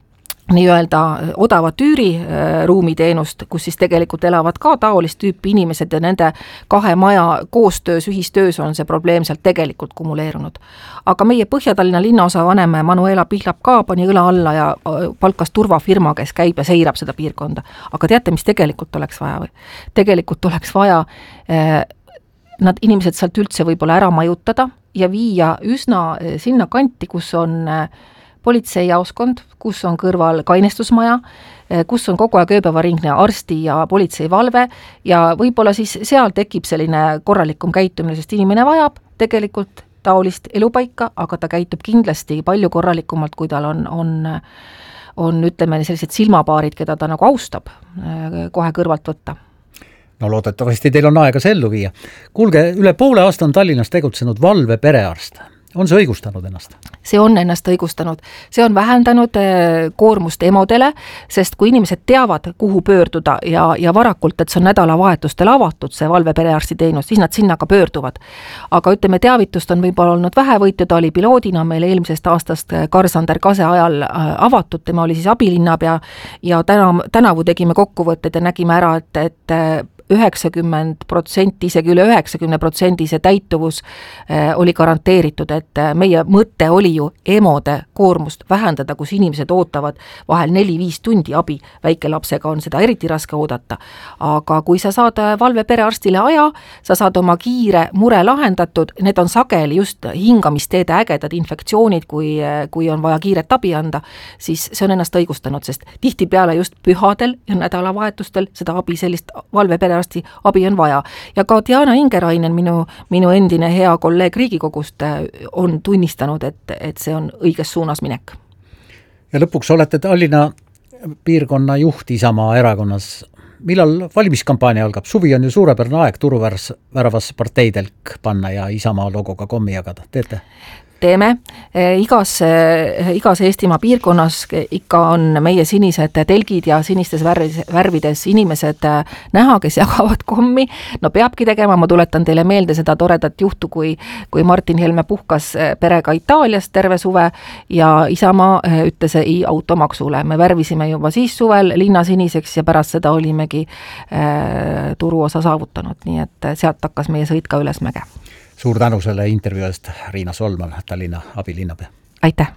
Speaker 20: nii-öelda odavat üüriruumiteenust, kus siis tegelikult elavad ka taolist tüüpi inimesed ja nende kahe maja koostöös, ühistöös on see probleem sealt tegelikult kumuleerunud. Aga meie Põhja-Tallinna linnaosa vanem Manuela Pihlap ka pani õla alla ja palkas turvafirma, kes käib ja seirab seda piirkonda. Aga teate, mis tegelikult oleks vaja või? Tegelikult oleks vaja nad inimesed sealt üldse võib-olla ära majutada ja viia üsna sinna kanti, kus on politseijaoskond, kus on kõrval kainestusmaja, kus on kogu aeg ööpäevaringne arsti ja politseivalve ja võib-olla siis seal tekib selline korralikum käitumine, sest inimene vajab tegelikult taolist elupaika, aga ta käitub kindlasti palju korralikumalt, kui tal on ütleme sellised silmapaarid, keda ta nagu austab kohe kõrvalt võtta.
Speaker 8: No loodetavasti teil on aega see ellu viia. Kuulge, üle poole aasta on Tallinnas tegutsenud valve perearst. On see õigustanud ennast?
Speaker 20: See on ennast õigustanud. See on vähendanud koormust emodele, sest kui inimesed teavad, kuhu pöörduda ja varakult, et see on nädalavahetustel avatud, see valveperearsti teenus, siis nad sinna ka pöörduvad. Aga ütleme, teavitust on võib-olla olnud vähevõitu, ta oli piloodina meil eelmisest aastast Karl-Sander Kase ajal avatud, tema oli siis abilinnapea ja tänavu tegime kokkuvõtted ja nägime ära, et 90%, isegi üle 90% see täituvus oli garanteeritud, et meie mõte oli ju emode koormust vähendada, kus inimesed ootavad vahel 4-5 tundi abi. Väikelapsega on seda eriti raske oodata. Aga kui sa saad valve perearstile aja, sa saad oma kiire mure lahendatud, need on sageli just hingamisteede ägedad infektsioonid, kui on vaja kiiret abi anda, siis see on ennast õigustanud, sest tihtipeale just pühadel ja nädalavahetustel seda abi, sellist valve perearsti abi on vaja. Ja ka Diana Ingerainen, minu endine hea kolleeg Riigikogust, on tunnistanud, et see on õiges suunas minek.
Speaker 8: Ja lõpuks olete Tallinna piirkonna juht Isamaa erakonnas. Millal valimiskampaania algab? Suvi on ju suurepärane aeg turuväravas parteidelk panna ja Isamaa logoga kommi jagada. Teete?
Speaker 20: Teeme. Igas Eestimaa piirkonnas ikka on meie sinised telgid ja sinistes värvides inimesed näha, kes jagavad kommi. No peabki tegema, ma tuletan teile meelde seda toredat juhtu, kui Martin Helme puhkas perega Itaalias terve suve ja Isamaa ütles ei automaksule. Me värvisime juba siis suvel linna siniseks ja pärast seda olimegi turuosa saavutanud, nii et sealt hakkas meie sõit ka üles mäge.
Speaker 8: Suur tänu selle intervjuu eest, Riina Solman, Tallinna abilinnapea.
Speaker 20: Aitäh!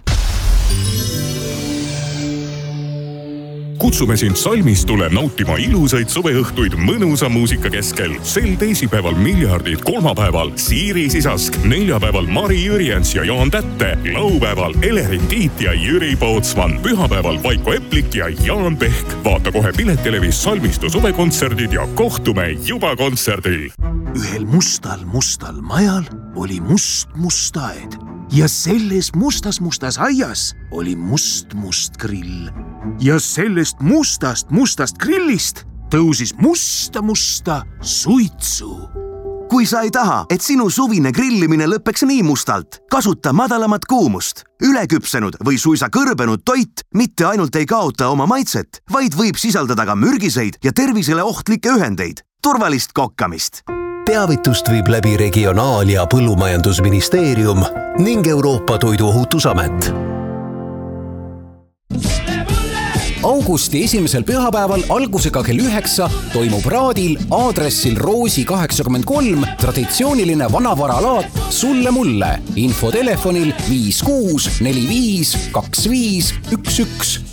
Speaker 2: Kutsume sind Salmistule nautima ilusaid suveõhtuid mõnusa muusika keskel. Sel teisipäeval Miljardid, kolmapäeval Siiri Sisask, neljapäeval Mari Jürjens ja Jaan Tätte, laupäeval Elerin Tiit ja Jüri Pootsman, pühapäeval Vaiko Eplik ja Jaan Pehk. Vaata kohe Piletelevis Salmistu suvekontserdid ja kohtume juba kontserdil.
Speaker 17: Ühel mustal majal oli must aed ja selles mustas aias oli must grill. Ja sellest mustast grillist tõusis musta suitsu. Kui sa ei taha, et sinu suvine grillimine lõpeks nii mustalt, kasuta madalamat kuumust. Üleküpsenud või suisa kõrbenud toit mitte ainult ei kaota oma maitset, vaid võib sisaldada ka mürgiseid ja tervisele ohtlikke ühendeid. Turvalist kokkamist!
Speaker 19: Teavitust viib läbi Regionaal- ja Põllumajandusministeerium ning Euroopa Toiduohutusamet.
Speaker 14: Augusti esimesel pühapäeval algusega kell 9 toimub Raadil aadressil Roosi 83 traditsiooniline vanavaralaat Sulle mulle. Info telefonil 56 45 25 11.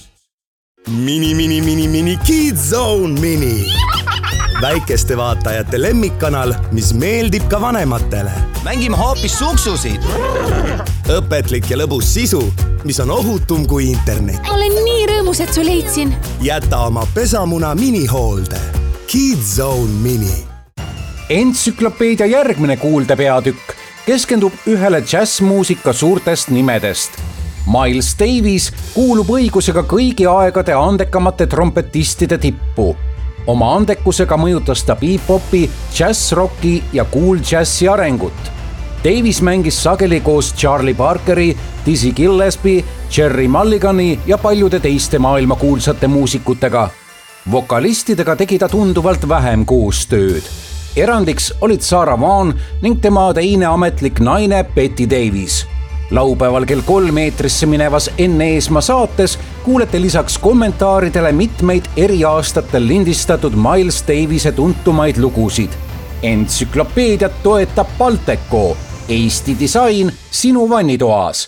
Speaker 21: Mini Kids Zone Mini. Väikeste vaatajate lemmikkanal, mis meeldib ka vanematele.
Speaker 22: Mängime hoopis suksusid.
Speaker 21: Õpetlik ja lõbus sisu, mis on ohutum kui internet.
Speaker 23: Olen nii rõõmus, et su leidsin.
Speaker 21: Jäta oma pesamuna minihoolde. Kids Zone Mini.
Speaker 14: Entsüklopeedia järgmine kuuldepeatükk keskendub ühele džässmuusika suurtest nimedest. Miles Davis kuulub õigusega kõigi aegade andekamate trompetistide tippu. Oma andekusega mõjutas ta bebop'i, džässrocki ja cool džässi arengut. Davis mängis sageli koos Charlie Parkeri, Dizzy Gillespie, Jerry Mulligani ja paljude teiste maailma kuulsate muusikutega. Vokalistidega tegi ta tunduvalt vähem koostööd. Erandiks olid Sarah Vaughan ning tema teine ametlik naine Betty Davis. laupäeval kell 3 eetrisse minevas Enn Eesmaa saates kuulete lisaks kommentaaridele mitmeid eri aastatel lindistatud Miles Davise tuntumaid lugusid. Entsüklopeediat toetab Balteco, Eesti disain sinu vannitoas.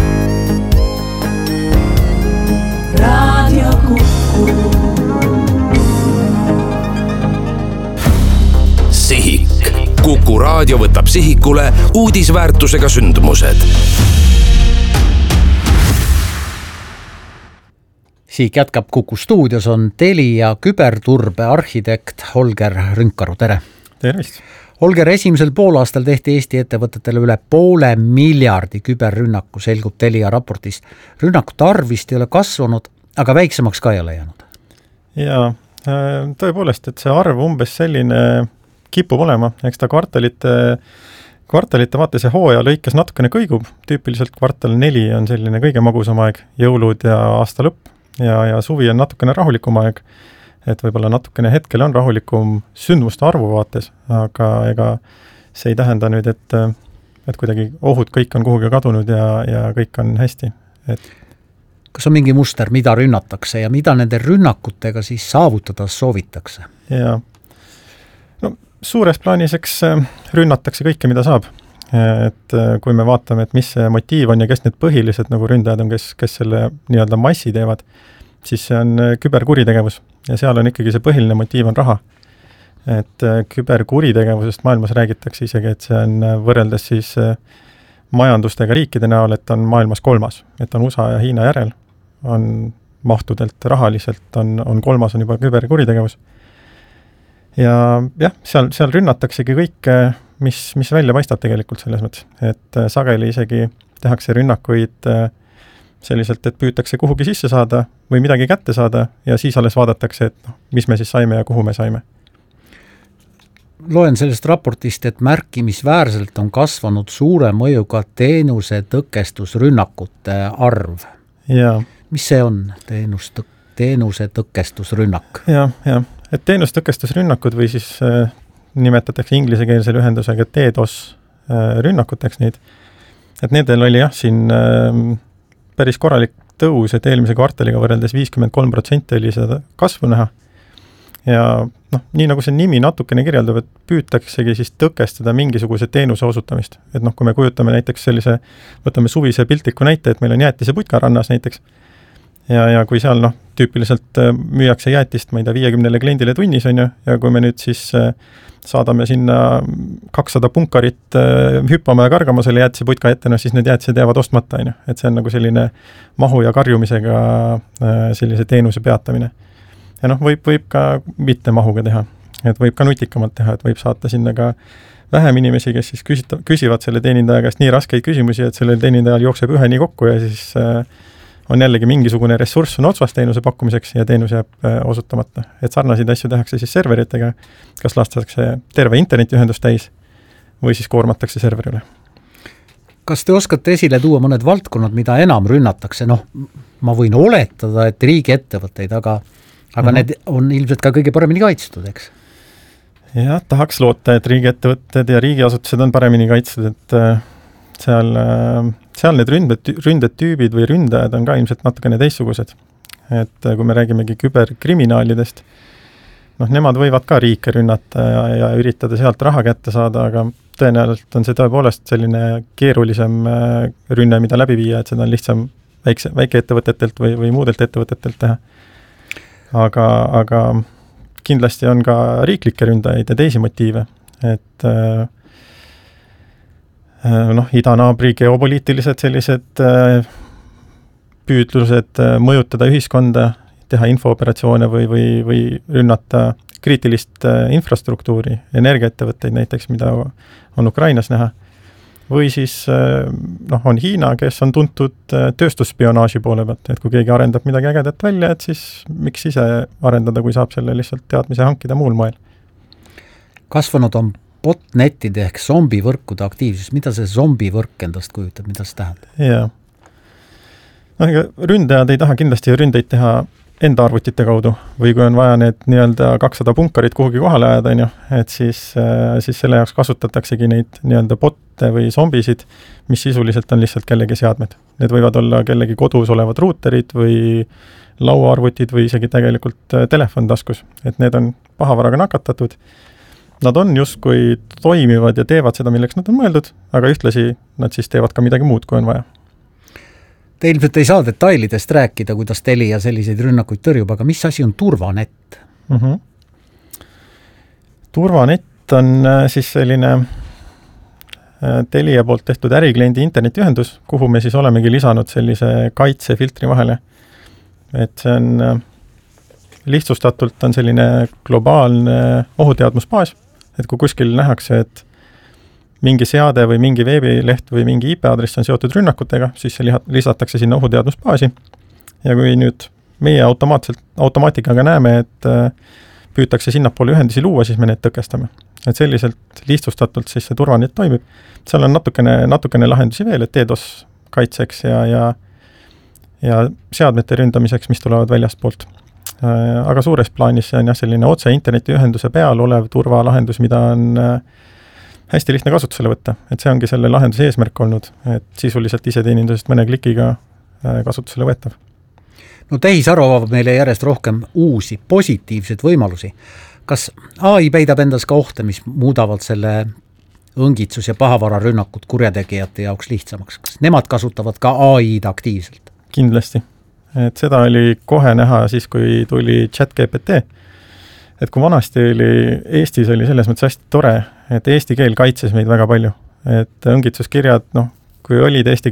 Speaker 1: Raadio Kuku.
Speaker 7: Sihik. Kuku raadio võtab sihikule uudisväärtusega sündmused.
Speaker 8: Sihik jätkab Kuku stuudios on teli- ja küberturbe arhitekt Holger Rünkaru, tere!
Speaker 3: Tervist!
Speaker 8: Holger, esimesel poolaastal tehti Eesti ettevõtetele üle 500 miljardi küberrünnaku, selgub Telia raportist. Rünnakute arv vist ei ole kasvanud, aga väiksemaks ka ei ole jäänud.
Speaker 3: Ja tõepoolest, et see arv umbes selline kipub olema, eks ta kvartalite vaate see hooaja lõikes natukene kõigub, tüüpiliselt kvartal 4 on selline kõige magusam aeg, jõulud ja aasta lõpp ja suvi on natukene rahulikum aeg, et võib-olla natukene hetkel on rahulikum sündmuste arvu vaates, aga ega see ei tähenda nüüd, et kuidagi ohud kõik on kuhugi kadunud ja kõik on hästi.
Speaker 8: Kas on mingi muster, mida rünnatakse ja mida nende rünnakutega siis saavutada soovitakse?
Speaker 3: Ja suures plaaniseks rünnatakse kõike, mida saab. Et kui me vaatame, et mis see motiiv on ja kes need põhilised nagu ründajad on, kes selle nii-öelda massi teevad, siis see on küberkuritegevus ja seal on ikkagi see põhiline motiiv on raha. Et küberkuritegevusest maailmas räägitakse isegi, et see on võrreldes siis majandustega riikide näol, et on maailmas 3, et on USA ja Hiina järel, on mahtudelt rahaliselt, on 3 on juba küberkuritegevus. Ja jah, seal rünnataksegi kõik, mis välja paistab tegelikult selles mõttes, et sageli isegi tehakse rünnakuid selliselt, et püütakse kuhugi sisse saada või midagi kätte saada ja siis alles vaadatakse, et mis me siis saime ja kuhu me saime.
Speaker 8: Loen sellest raportist, et märkimisväärselt on kasvanud suure mõjuga teenuse tõkestusrünnakute arv.
Speaker 3: Ja.
Speaker 8: Mis see on, teenuse tõkestusrünnak?
Speaker 3: Ja. Et teenustõkestusrünnakud või siis nimetatakse inglisekeelse ühendusega DDoS rünnakuteks neid. Et nendel oli siin päris korralik tõus, et eelmise kvartaliga võrreldes 53% oli seda kasvu näha. Ja nii nagu see nimi natukene kirjeldab, et püütaksegi siis tõkestada mingisuguse teenuse osutamist. Et kui me kujutame näiteks võtame suvise piltliku näite, et meil on jäätise putka rannas näiteks. Ja kui seal tüüpiliselt müüakse jäätist, ma ei tea, 50 kliendile tunnis on ju, ja kui me nüüd siis saadame sinna 200 punkarit hüppama ja kargama selle jäätise putka ette, siis need jäätised jäävad ostmata on ju, et see on nagu selline mahu ja karjumisega sellise teenuse peatamine. Ja võib ka mitte mahuga teha, et võib ka nutikamalt teha, et võib saata sinna ka vähem inimesi, kes siis küsivad selle teenindaja käest nii raskeid küsimusi, et sellel teenindajal jookseb ühe nii kokku ja siis on jällegi mingisugune ressurss on otsvast teenuse pakkumiseks ja teenus jääb osutamata. Et sarnaseid asju tehakse siis serveritega, kas lastakse terve internetiühendus täis või siis koormatakse serverile.
Speaker 8: Kas te oskate esile tuua mõned valdkonnad, mida enam rünnatakse? Ma võin oletada, et riigiettevõtteid, aga need on ilmselt ka kõige paremini kaitstud, eks?
Speaker 3: Ja, tahaks loota, et riigiettevõtted ja riigiasutused on paremini kaitstud, et seal need ründetüübid või ründajad on ka ilmselt natukene teistsugused. Et kui me räägimegi küberkriminaalidest, nemad võivad ka riike rünnata ja üritada sealt raha kätte saada, aga tõenäoliselt on see tõepoolest selline keerulisem rünne, mida läbi viia, et seda on lihtsam väikeettevõtetelt või muudelt ettevõtetelt teha. Aga kindlasti on ka riiklikke ründajaid ja teisi motiive, et idanaabri geopoliitilised sellised püüdlused mõjutada ühiskonda, teha infooperatsioone või rünnata kriitilist infrastruktuuri, energiaettevõtteid näiteks, mida on Ukrainas näha. Või siis on Hiina, kes on tuntud tööstusspionaaži poole pealt, et kui keegi arendab midagi ägedat välja, et siis miks ise arendada, kui saab selle lihtsalt teadmise hankida muul moel.
Speaker 8: Kasvanud on botnetide ehk zombivõrkude aktiivsus. Mida see zombivõrk endast kujutab, mida see tähendab?
Speaker 3: Jaa. Ründajad ei taha kindlasti ründeid teha enda arvutite kaudu või kui on vaja need nii-öelda 200 punkarit kuhugi kohale ajada, on ju, et siis selle jaoks kasutataksegi neid nii-öelda botte või zombisid, mis sisuliselt on lihtsalt kellegi seadmed. Need võivad olla kellegi kodus olevad ruuterid või lauaarvutid või isegi tegelikult telefon taskus, et need on pahavaraga nakatatud. Nad on justkui toimivad ja teevad seda, milleks nad on mõeldud, aga ühtlasi nad siis teevad ka midagi muud, kui on vaja.
Speaker 8: Te ilmselt ei saa detailidest rääkida, kuidas Telia selliseid rünnakuid tõrjub, aga mis asi on turvanett?
Speaker 3: Turvanett on siis selline Telia poolt tehtud ärikliendi internetiühendus, kuhu me siis olemegi lisanud sellise kaitsefiltri vahele. Et see on lihtsustatult on selline globaalne ohuteadmusbaas, et kui kuskil nähakse, et mingi seade või mingi veebileht või mingi IP-aadress on seotud rünnakutega, siis see lisatakse sinna ohuteadmusbaasi. Ja kui nüüd meie automaatikaga näeme, et püütakse sinnapoole ühendusi luua, siis me need tõkestame. Et selliselt lihtsustatult siis see turvanett toimib. Seal on natukene lahendusi veel, et DDoS kaitseks ja seadmete ründamiseks, mis tulevad väljast poolt. Aga suures plaanis see on selline otse internetiühenduse peal olev turvalahendus, mida on hästi lihtne kasutusele võtta, et see ongi selle lahenduse eesmärk olnud, et sisuliselt iseteenindusest mõne klikiga kasutusele võetav.
Speaker 8: No tehisaro avab meile järjest rohkem uusi positiivseid võimalusi. Kas AI peidab endas ka ohte, mis muudavad selle õngitsus- ja pahavararünnakud kurjategijate jaoks lihtsamaks? Kas nemad kasutavad ka AI-d aktiivselt?
Speaker 3: Kindlasti. Et seda oli kohe näha siis, kui tuli ChatGPT. Et kui vanasti Eestis oli selles mõttes hästi tore, et eesti keel kaitses meid väga palju. Et õngitsuskirjad, kui olid eesti